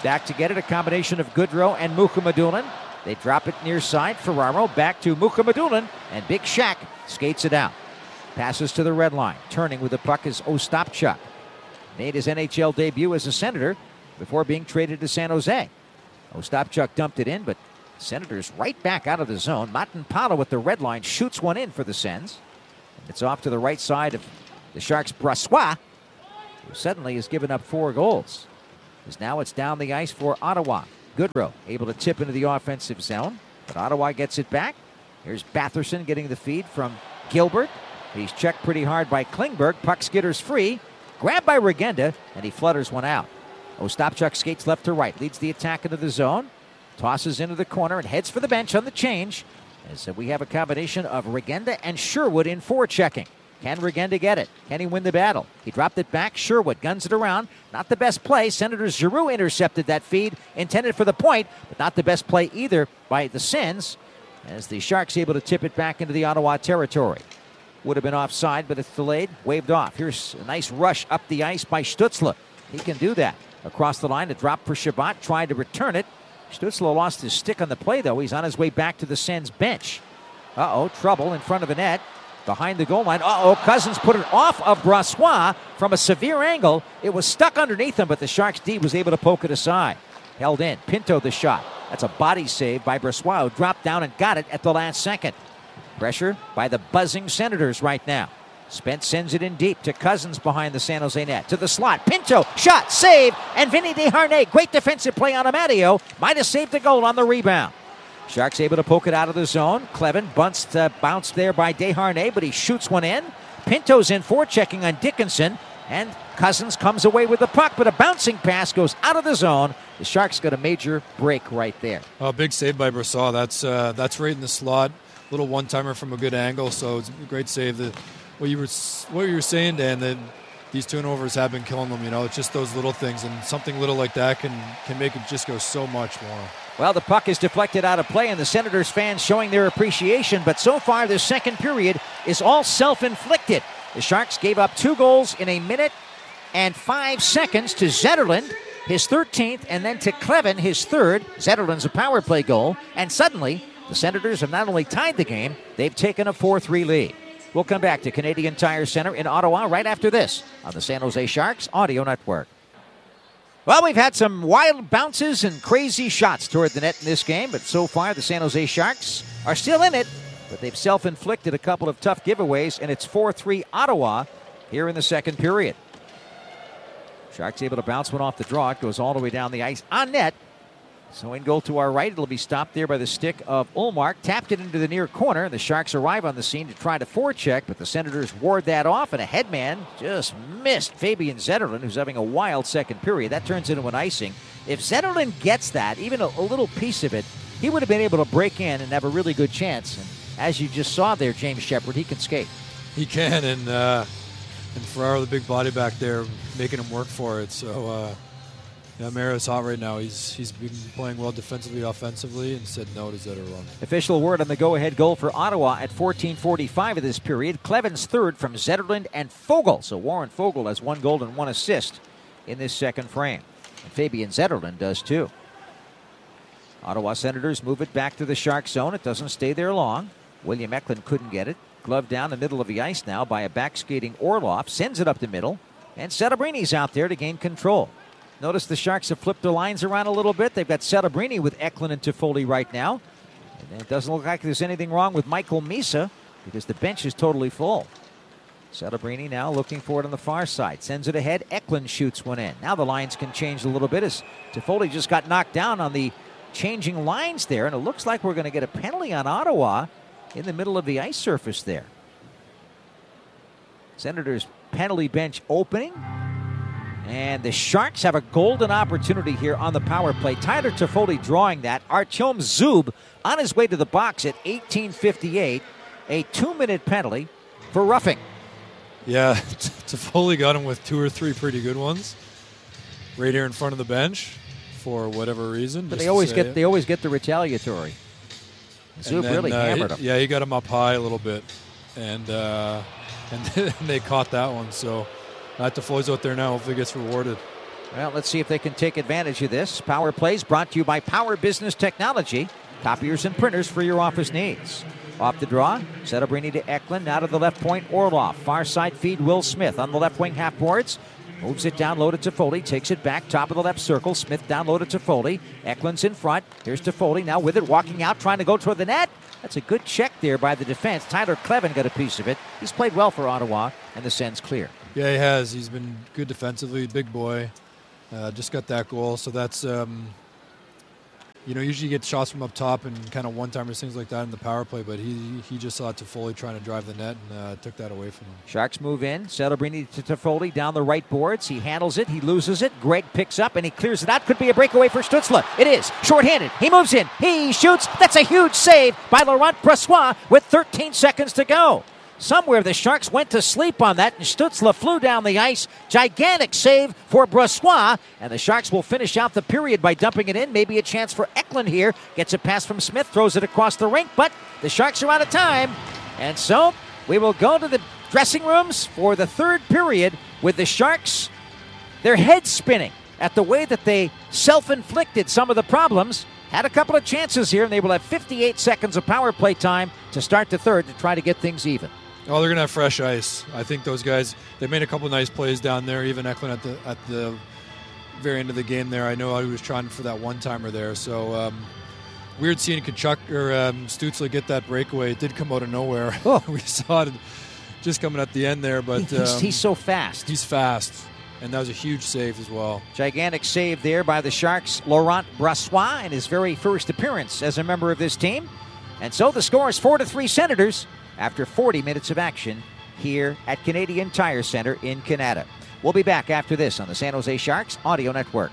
Back to get it, a combination of Goodrow and Mukhamadullin. They drop it near side. Ferraro back to Mukhamadullin, and Big Shaq skates it out. Passes to the red line. Turning with the puck is Ostapchuk. Made his N H L debut as a Senator before being traded to San Jose. Ostapchuk dumped it in, but Senators right back out of the zone. Matanpalo with the red line shoots one in for the Sens. It's off to the right side of the Sharks' Brossoit, who suddenly has given up four goals. As now it's down the ice for Ottawa. Goodrow able to tip into the offensive zone, but Ottawa gets it back. Here's Batherson getting the feed from Gilbert. He's checked pretty hard by Klingberg. Puck skitters free. Grabbed by Regenda, and he flutters one out. Ostapchuk skates left to right, leads the attack into the zone, tosses into the corner, and heads for the bench on the change. As we have a combination of Regenda and Sherwood in forechecking. Can Regenda get it? Can he win the battle? He dropped it back. Sherwood guns it around. Not the best play. Senator Giroux intercepted that feed, intended for the point, but not the best play either by the Sens, as the Sharks able to tip it back into the Ottawa territory. Would have been offside, but it's delayed. Waved off. Here's a nice rush up the ice by Stützle. He can do that. Across the line, a drop for Shabbat. Tried to return it. Stützle lost his stick on the play, though. He's on his way back to the Sens bench. Uh-oh, trouble in front of the net. Behind the goal line. Uh-oh, Cousins put it off of Brossoit from a severe angle. It was stuck underneath him, but the Sharks D was able to poke it aside. Held in. Pinto the shot. That's a body save by Brossoit, who dropped down and got it at the last second. Pressure by the buzzing Senators right now. Spence sends it in deep to Cousins behind the San Jose net. To the slot. Pinto, shot, save, and Vinny Desharnais. Great defensive play on Amadio. Might have saved the goal on the rebound. Sharks able to poke it out of the zone. Clevin bounced, uh, bounced there by Desharnais, but he shoots one in. Pinto's in forechecking on Dickinson, and Cousins comes away with the puck, but a bouncing pass goes out of the zone. The Sharks got a major break right there. Oh, big save by Brossoit. That's uh, that's right in the slot. Little one-timer from a good angle, so it's a great save. The, what you were what you were saying, Dan, that these turnovers have been killing them. You know, it's just those little things, and something little like that can can make it just go so much more. Well, the puck is deflected out of play, and the Senators fans showing their appreciation, but so far this second period is all self-inflicted. The Sharks gave up two goals in a minute and five seconds to Zetterlund, his thirteenth, and then to Clevin, his third. Zetterlund's a power play goal, and suddenly the Senators have not only tied the game, they've taken a four three lead. We'll come back to Canadian Tire Center in Ottawa right after this on the San Jose Sharks Audio Network. Well, we've had some wild bounces and crazy shots toward the net in this game, but so far the San Jose Sharks are still in it, but they've self-inflicted a couple of tough giveaways, and it's four three Ottawa here in the second period. Sharks able to bounce one off the draw. It goes all the way down the ice on net. So in goal to our right, it'll be stopped there by the stick of Ullmark. Tapped it into the near corner. The Sharks arrive on the scene to try to forecheck, but the Senators ward that off, and a headman just missed Fabian Zetterlund, who's having a wild second period. That turns into an icing. If Zetterlund gets that, even a, a little piece of it, he would have been able to break in and have a really good chance. And as you just saw there, James Shepherd, he can skate. He can, and uh, and Ferraro, the big body back there, making him work for it. So, uh, yeah, Mara's hot right now. He's he's been playing well defensively, offensively, and said no to Zetterlund. Official word on the go-ahead goal for Ottawa at fourteen forty-five of this period. Clevin's third from Zetterlund and Fogel. So Warren Fogel has one goal and one assist in this second frame. And Fabian Zetterlund does too. Ottawa Senators move it back to the Shark zone. It doesn't stay there long. William Eklund couldn't get it. Gloved down the middle of the ice now by a back-skating Orlov. Sends it up the middle. And Celebrini out there to gain control. Notice the Sharks have flipped their lines around a little bit. They've got Celebrini with Eklund and Toffoli right now. And it doesn't look like there's anything wrong with Michael Misa because the bench is totally full. Celebrini now looking for it on the far side. Sends it ahead. Eklund shoots one in. Now the lines can change a little bit as Toffoli just got knocked down on the changing lines there. And it looks like we're going to get a penalty on Ottawa in the middle of the ice surface there. Senators penalty bench opening. And the Sharks have a golden opportunity here on the power play. Tyler Toffoli drawing that. Artyom Zub on his way to the box at eighteen fifty-eight. A two-minute penalty for roughing. Yeah, Toffoli got him with two or three pretty good ones right here in front of the bench for whatever reason. But they always get it. they always get the retaliatory. Zub then, really uh, hammered him. Yeah, he got him up high a little bit, and uh, and they caught that one. So. Not Toffoli's out there now. Hopefully gets rewarded. Well, let's see if they can take advantage of this. Power Plays brought to you by Power Business Technology. Copiers and printers for your office needs. Off the draw, Settlebrini to Eklund. Now to the left point, Orlov. Far side feed, Will Smith on the left wing half boards. Moves it down low to Toffoli. Takes it back, top of the left circle. Smith down low to Toffoli. Eklund's in front. Here's Toffoli now with it, walking out, trying to go toward the net. That's a good check there by the defense. Tyler Kleven got a piece of it. He's played well for Ottawa, and the Sens clear. Yeah, he has. He's been good defensively, big boy. Uh, just got that goal, so that's, um, you know, usually you get shots from up top and kind of one-timers, things like that in the power play, but he he just saw Toffoli trying to drive the net and uh, took that away from him. Sharks move in. Settlebrini to Toffoli down the right boards. He handles it. He loses it. Greg picks up and he clears it out. Could be a breakaway for Stützle. It is. Short-handed. He moves in. He shoots. That's a huge save by Laurent Brossoit with thirteen seconds to go. Somewhere the Sharks went to sleep on that, and Stützle flew down the ice. Gigantic save for Brossoit, and the Sharks will finish out the period by dumping it in. Maybe a chance for Eklund here. Gets a pass from Smith, throws it across the rink, but the Sharks are out of time. And so we will go to the dressing rooms for the third period with the Sharks, their heads spinning at the way that they self-inflicted some of the problems. Had a couple of chances here, and they will have fifty-eight seconds of power play time to start the third to try to get things even. Oh, they're going to have fresh ice. I think those guys, they made a couple nice plays down there, even Eklund at the at the very end of the game there. I know he was trying for that one-timer there. So um, weird seeing Tkachuk or um, Stützle get that breakaway. It did come out of nowhere. Oh. We saw it just coming at the end there. But he's, um, he's so fast. He's fast. And that was a huge save as well. Gigantic save there by the Sharks' Laurent Brossoit in his very first appearance as a member of this team. And so the score is four to three Senators after forty minutes of action here at Canadian Tire Center in Canada. We'll be back after this on the San Jose Sharks Audio Network.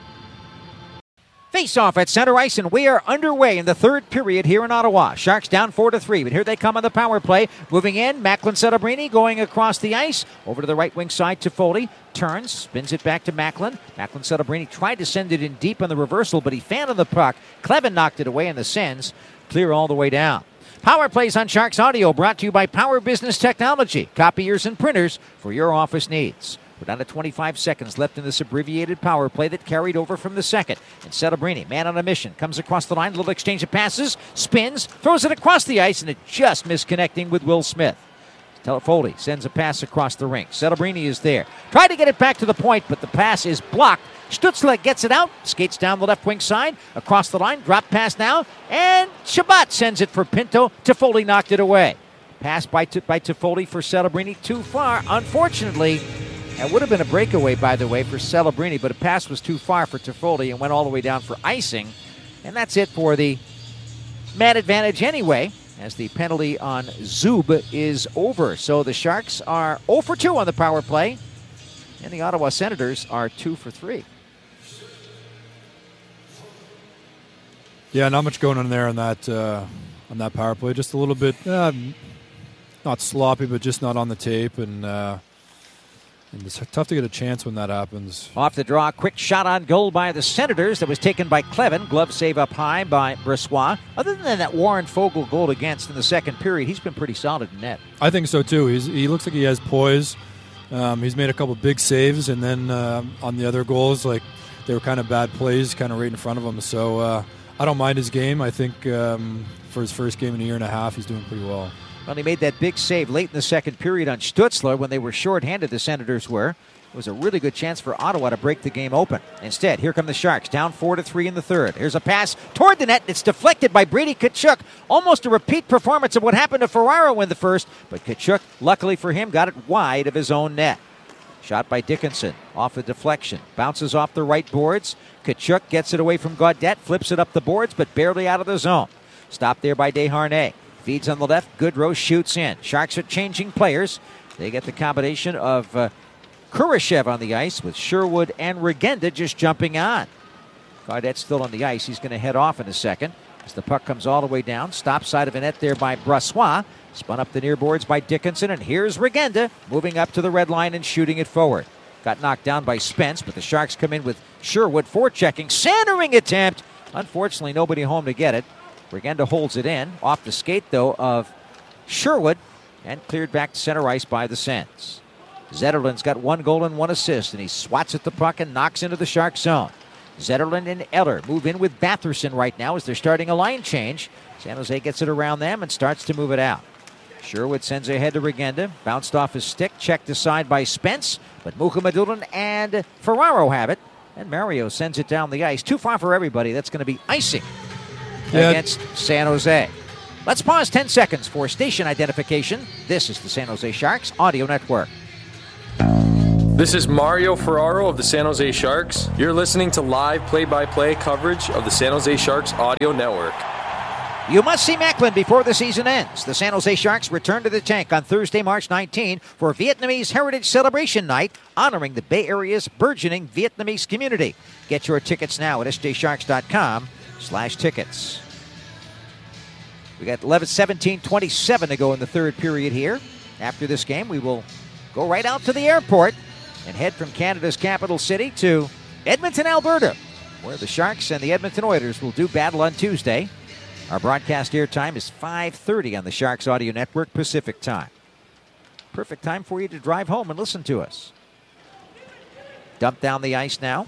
Face-off at center ice, and we are underway in the third period here in Ottawa. Sharks down four to three, but here they come on the power play. Moving in, Macklin Settlebrini going across the ice. Over to the right wing side to Foley. Turns, spins it back to Macklin. Macklin Settlebrini tried to send it in deep on the reversal, but he fanned on the puck. Kleven knocked it away, and the Sens clear all the way down. Power Plays on Sharks Audio brought to you by Power Business Technology. Copiers and printers for your office needs. We're down to twenty-five seconds left in this abbreviated power play that carried over from the second. And Settlebrini, man on a mission, comes across the line, little exchange of passes, spins, throws it across the ice, and it just misconnecting with Will Smith. Toffoli sends a pass across the rink. Settlebrini is there. Tried to get it back to the point, but the pass is blocked. Stützle gets it out, skates down the left wing side, across the line, drop pass now, and Chabot sends it for Pinto. Toffoli knocked it away. Pass by, T- by Toffoli for Settlebrini, too far. Unfortunately, it would have been a breakaway, by the way, for Settlebrini, but a pass was too far for Toffoli and went all the way down for icing. And that's it for the man advantage anyway, as the penalty on Zub is over. So the Sharks are zero for two on the power play, and the Ottawa Senators are two for three. Yeah, not much going on there on that uh, on that power play. Just a little bit, uh, not sloppy, but just not on the tape, and, uh, and it's tough to get a chance when that happens. Off the draw, quick shot on goal by the Senators that was taken by Kleven. Glove save up high by Brossoit. Other than that Warren Foegele goal against in the second period, he's been pretty solid in net. I think so too. He's, he looks like he has poise. Um, he's made a couple big saves, and then uh, on the other goals, like they were kind of bad plays, kind of right in front of him. So uh, I don't mind his game. I think um, for his first game in a year and a half, he's doing pretty well. Well, he made that big save late in the second period on Stützle when they were shorthanded, the Senators were. It was a really good chance for Ottawa to break the game open. Instead, here come the Sharks, down four to three in the third. Here's a pass toward the net. It's deflected by Brady Tkachuk. Almost a repeat performance of what happened to Ferraro in the first, but Tkachuk, luckily for him, got it wide of his own net. Shot by Dickinson, off the deflection. Bounces off the right boards. Tkachuk gets it away from Gaudette, flips it up the boards, but barely out of the zone. Stopped there by Desharnais. Feeds on the left. Goodrow shoots in. Sharks are changing players. They get the combination of uh, Kurashev on the ice with Sherwood and Regenda just jumping on. Gaudette's still on the ice. He's going to head off in a second as the puck comes all the way down. Stop side of the net there by Brossoit. Spun up the near boards by Dickinson, and here's Regenda moving up to the red line and shooting it forward. Got knocked down by Spence, but the Sharks come in with Sherwood forechecking. Centering attempt. Unfortunately, nobody home to get it. Regenda holds it in. Off the skate, though, of Sherwood, and cleared back to center ice by the Sens. Zetterlund's got one goal and one assist, and he swats at the puck and knocks into the Sharks zone. Zetterlund and Eller move in with Batherson right now as they're starting a line change. San Jose gets it around them and starts to move it out. Sherwood sends it ahead to Regenda. Bounced off his stick, checked aside by Spence, but Mukhamadullin and Ferraro have it. And Mario sends it down the ice. Too far for everybody. That's going to be icing yeah. against San Jose. Let's pause ten seconds for station identification. This is the San Jose Sharks Audio Network. This is Mario Ferraro of the San Jose Sharks. You're listening to live play-by-play coverage of the San Jose Sharks Audio Network. You must see Macklin before the season ends. The San Jose Sharks return to the tank on Thursday, March nineteenth for Vietnamese Heritage Celebration Night, honoring the Bay Area's burgeoning Vietnamese community. Get your tickets now at s j sharks dot com slash tickets. We got eleven seventeen twenty-seven to go in the third period here. After this game, we will go right out to the airport and head from Canada's capital city to Edmonton, Alberta, where the Sharks and the Edmonton Oilers will do battle on Tuesday. Our broadcast airtime is five thirty on the Sharks Audio Network Pacific Time. Perfect time for you to drive home and listen to us. Dump down the ice now.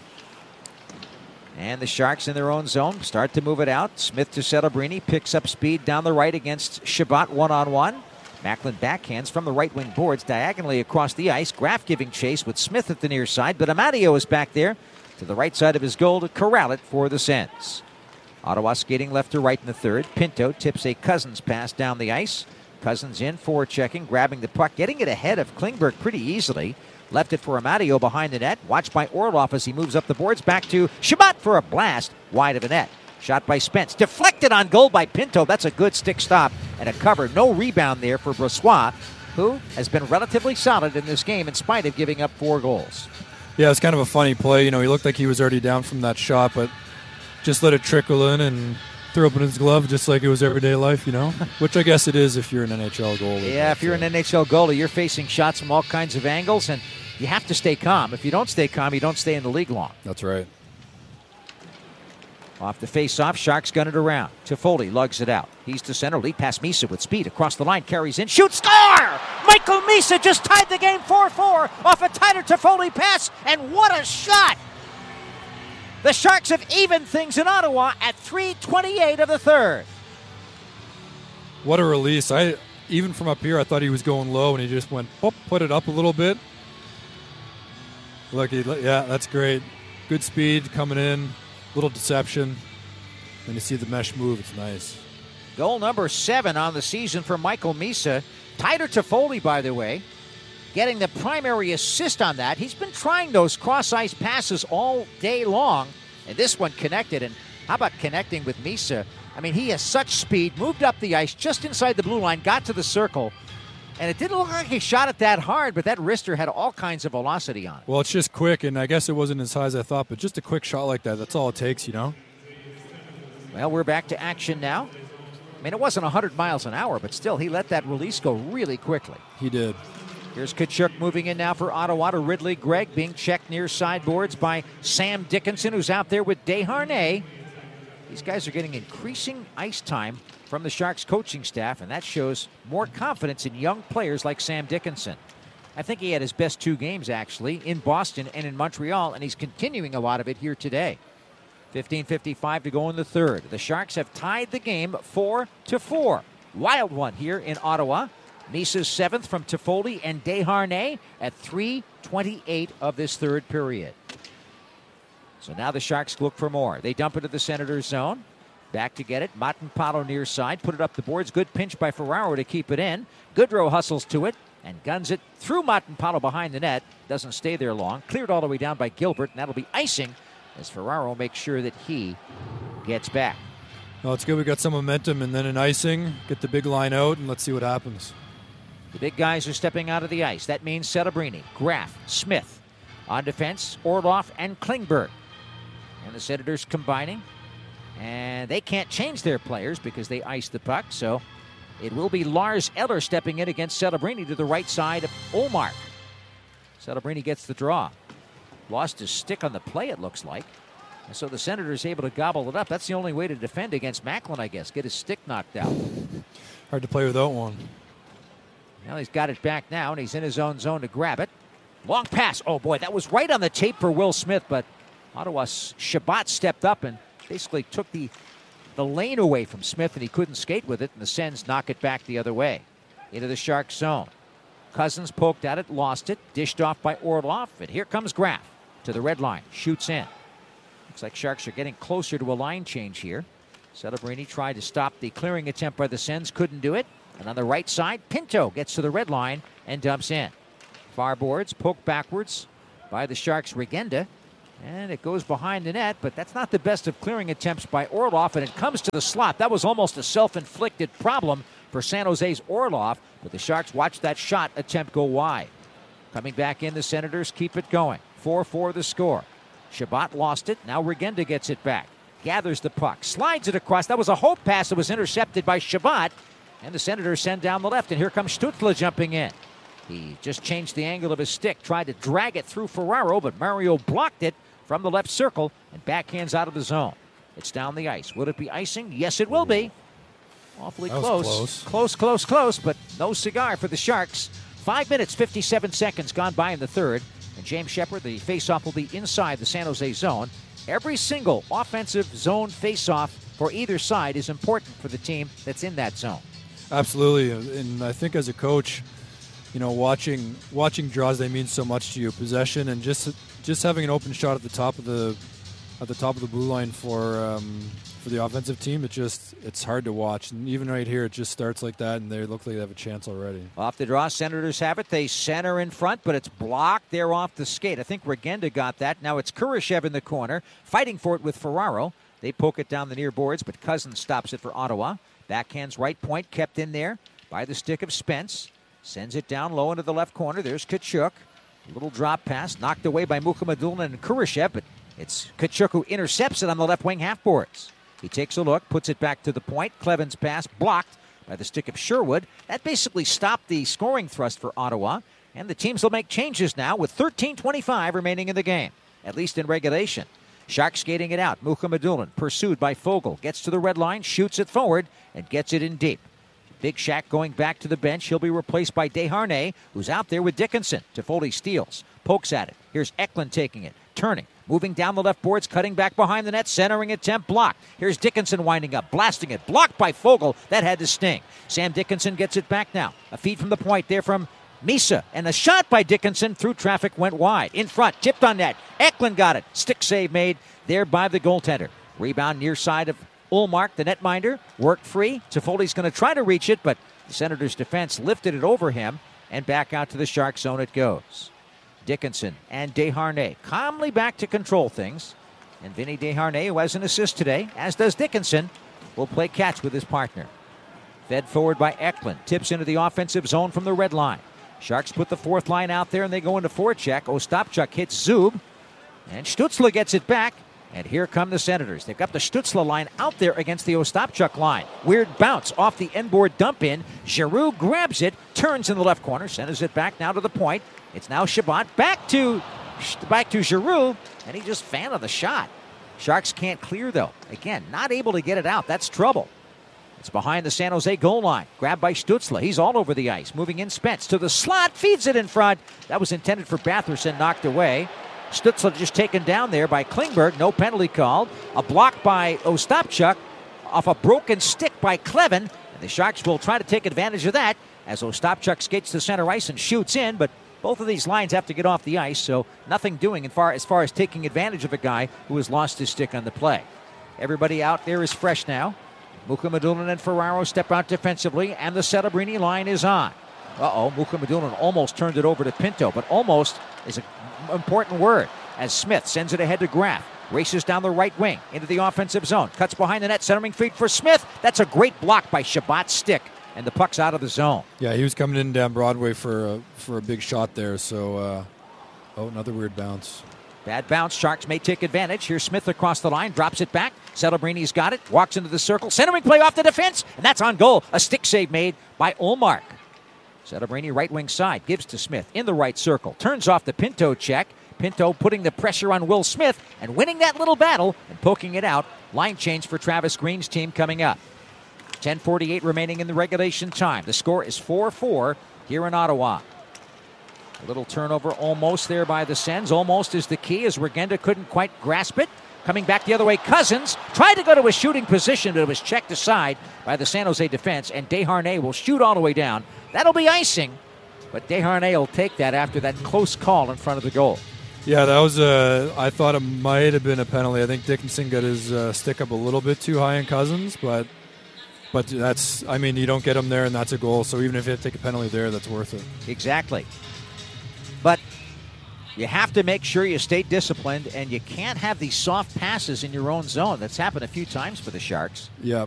And the Sharks in their own zone start to move it out. Smith to Celebrini, picks up speed down the right against Shabbat one-on-one. Macklin backhands from the right wing boards diagonally across the ice. Graf giving chase with Smith at the near side, but Amadio is back there to the right side of his goal to corral it for the Sens. Ottawa skating left to right in the third. Pinto tips a Cousins pass down the ice. Cousins in, forechecking, grabbing the puck, getting it ahead of Klingberg pretty easily. Left it for Amadio behind the net. Watched by Orlov as he moves up the boards. Back to Shabbat for a blast wide of the net. Shot by Spence. Deflected on goal by Pinto. That's a good stick stop and a cover. No rebound there for Brossoit, who has been relatively solid in this game in spite of giving up four goals. Yeah, it's kind of a funny play. You know, he looked like he was already down from that shot, but just let it trickle in and throw up in his glove just like it was everyday life, you know? Which I guess it is if you're an N H L goalie. Yeah, if you're an N H L goalie, you're facing shots from all kinds of angles, and you have to stay calm. If you don't stay calm, you don't stay in the league long. That's right. Off the face-off, Sharks gun it around. Toffoli lugs it out. He's to center, lead past Misa with speed. Across the line, carries in, shoots, score! Michael Misa just tied the game four four off a tighter Toffoli pass, and what a shot! The Sharks have evened things in Ottawa at three twenty-eight of the third. What a release. I even from up here, I thought he was going low, and he just went, oh, put it up a little bit. Look, he, yeah, that's great. Good speed coming in, little deception. And you see the mesh move, it's nice. Goal number seven on the season for Michael Misa. Tighter Toffoli, by the way, getting the primary assist on that. He's been trying those cross-ice passes all day long, and this one connected. And how about connecting with Misa? I mean, he has such speed, moved up the ice just inside the blue line, got to the circle, and it didn't look like he shot it that hard, but that wrister had all kinds of velocity on it. Well, it's just quick, and I guess it wasn't as high as I thought, but just a quick shot like that, that's all it takes, you know? Well, we're back to action now. I mean, it wasn't one hundred miles an hour, but still, he let that release go really quickly. He did. Here's Tkachuk moving in now for Ottawa to Ridley Gregg, being checked near sideboards by Sam Dickinson, who's out there with Desharnais. These guys are getting increasing ice time from the Sharks coaching staff, and that shows more confidence in young players like Sam Dickinson. I think he had his best two games, actually, in Boston and in Montreal, and he's continuing a lot of it here today. fifteen fifty-five to go in the third. The Sharks have tied the game four to four. Wild one here in Ottawa. Misa's seventh from Toffoli and Desharnais at three twenty-eight of this third period. So now the Sharks look for more. They dump into the Senators' zone. Back to get it. Matanpalo near side. Put it up the boards. Good pinch by Ferraro to keep it in. Goodrow hustles to it and guns it through Matanpalo behind the net. Doesn't stay there long. Cleared all the way down by Gilbert, and that'll be icing as Ferraro makes sure that he gets back. Well, it's good we got some momentum, and then an icing. Get the big line out, and let's see what happens. The big guys are stepping out of the ice. That means Celebrini, Graf, Smith. On defense, Orlov and Klingberg. And the Senators combining. And they can't change their players because they iced the puck. So it will be Lars Eller stepping in against Celebrini to the right side of Ullmark. Celebrini gets the draw. Lost his stick on the play, it looks like. And so the Senators able to gobble it up. That's the only way to defend against Macklin, I guess. Get his stick knocked out. Hard to play without one. Well, he's got it back now, and he's in his own zone to grab it. Long pass. Oh, boy, that was right on the tape for Will Smith, but Ottawa's Shabbat stepped up and basically took the, the lane away from Smith, and he couldn't skate with it, and the Sens knock it back the other way into the Sharks zone. Cousins poked at it, lost it, dished off by Orlov, and here comes Graf to the red line, shoots in. Looks like Sharks are getting closer to a line change here. Celebrini tried to stop the clearing attempt by the Sens, couldn't do it. And on the right side, Pinto gets to the red line and dumps in. Far boards poked backwards by the Sharks' Regenda. And it goes behind the net, but that's not the best of clearing attempts by Orlov, and it comes to the slot. That was almost a self-inflicted problem for San Jose's Orlov, but the Sharks watched that shot attempt go wide. Coming back in, the Senators keep it going. four four the score. Shabbat lost it. Now Regenda gets it back. Gathers the puck. Slides it across. That was a hope pass that was intercepted by Shabbat. And the Senators send down the left. And here comes Stützle jumping in. He just changed the angle of his stick. Tried to drag it through Ferraro, but Mario blocked it from the left circle and backhands out of the zone. It's down the ice. Will it be icing? Yes, it will be. Awfully close. close. Close, close, close, but no cigar for the Sharks. Five minutes, fifty-seven seconds gone by in the third. And James Shepard, the faceoff will be inside the San Jose zone. Every single offensive zone faceoff for either side is important for the team that's in that zone. Absolutely, and I think as a coach, you know, watching watching draws, they mean so much to you. Possession and just just having an open shot at the top of the at the top of the blue line for um, for the offensive team, it just it's hard to watch. And even right here, it just starts like that, and they look like they have a chance already. Off the draw, Senators have it. They center in front, but it's blocked there off the skate. I think Regenda got that. Now it's Kurashev in the corner, fighting for it with Ferraro. They poke it down the near boards, but Cousins stops it for Ottawa. Backhand's right point kept in there by the stick of Spence. Sends it down low into the left corner. There's Tkachuk. A little drop pass knocked away by Mukhamadullin and Kurashev, but it's Tkachuk who intercepts it on the left wing half boards. He takes a look, puts it back to the point. Cleven's pass blocked by the stick of Sherwood. That basically stopped the scoring thrust for Ottawa, and the teams will make changes now with thirteen twenty-five remaining in the game, at least in regulation. Sharks skating it out. Mukhamadullin pursued by Foegele. Gets to the red line, shoots it forward, and gets it in deep. Big Shack going back to the bench. He'll be replaced by Desharnais, who's out there with Dickinson. Toffoli steals, pokes at it. Here's Eklund taking it, turning, moving down the left boards, cutting back behind the net, centering attempt blocked. Here's Dickinson winding up, blasting it, blocked by Foegele. That had to sting. Sam Dickinson gets it back now. A feed from the point there from Misa, and the shot by Dickinson through traffic went wide. In front, tipped on net. Eklund got it. Stick save made there by the goaltender. Rebound near side of Ullmark, the netminder, worked free. Toffoli's going to try to reach it, but the Senators' defense lifted it over him, and back out to the Shark zone it goes. Dickinson and Desharnais calmly back to control things. And Vinny Desharnais, who has an assist today, as does Dickinson, will play catch with his partner. Fed forward by Eklund. Tips into the offensive zone from the red line. Sharks put the fourth line out there, and they go into forecheck. Ostapchuk hits Zub, and Stützle gets it back. And here come the Senators. They've got the Stützle line out there against the Ostapchuk line. Weird bounce off the end-board dump in. Giroux grabs it, turns in the left corner, sends it back now to the point. It's now Shabbat back to back to Giroux, and he just fanned on the shot. Sharks can't clear, though. Again, not able to get it out. That's trouble. It's behind the San Jose goal line. Grabbed by Stützle. He's all over the ice. Moving in Spence to the slot. Feeds it in front. That was intended for Batherson, knocked away. Stützle just taken down there by Klingberg. No penalty called. A block by Ostapchuk off a broken stick by Kleven. And the Sharks will try to take advantage of that as Ostapchuk skates to center ice and shoots in. But both of these lines have to get off the ice, so nothing doing as far, as far as taking advantage of a guy who has lost his stick on the play. Everybody out there is fresh now. Mukhamadullin and Ferraro step out defensively, and the Celebrini line is on. Uh-oh, Mukhamadullin almost turned it over to Pinto, but almost is an important word as Smith sends it ahead to Graf. Races down the right wing into the offensive zone. Cuts behind the net, centering feed for Smith. That's a great block by Shabbat's stick, and the puck's out of the zone. Yeah, he was coming in down Broadway for a, for a big shot there, so, uh, oh, another weird bounce. Bad bounce. Sharks may take advantage. Here's Smith across the line, drops it back. Celebrini's got it, walks into the circle, centering play off the defense, and that's on goal. A stick save made by Ullmark. Celebrini right wing side, gives to Smith in the right circle, turns off the Pinto check. Pinto putting the pressure on Will Smith and winning that little battle and poking it out. Line change for Travis Green's team coming up. ten forty-eight remaining in the regulation time. The score is four four here in Ottawa. A little turnover almost there by the Sens. Almost is the key as Regenda couldn't quite grasp it. Coming back the other way, Cousins tried to go to a shooting position, but it was checked aside by the San Jose defense, and Desharnais will shoot all the way down. That'll be icing, but Desharnais will take that after that close call in front of the goal. Yeah, that was a. I thought it might have been a penalty. I think Dickinson got his uh, stick up a little bit too high in Cousins, but but that's. I mean, you don't get him there, and that's a goal. So even if you have to take a penalty there, that's worth it. Exactly. But you have to make sure you stay disciplined, and you can't have these soft passes in your own zone. That's happened a few times for the Sharks. Yeah,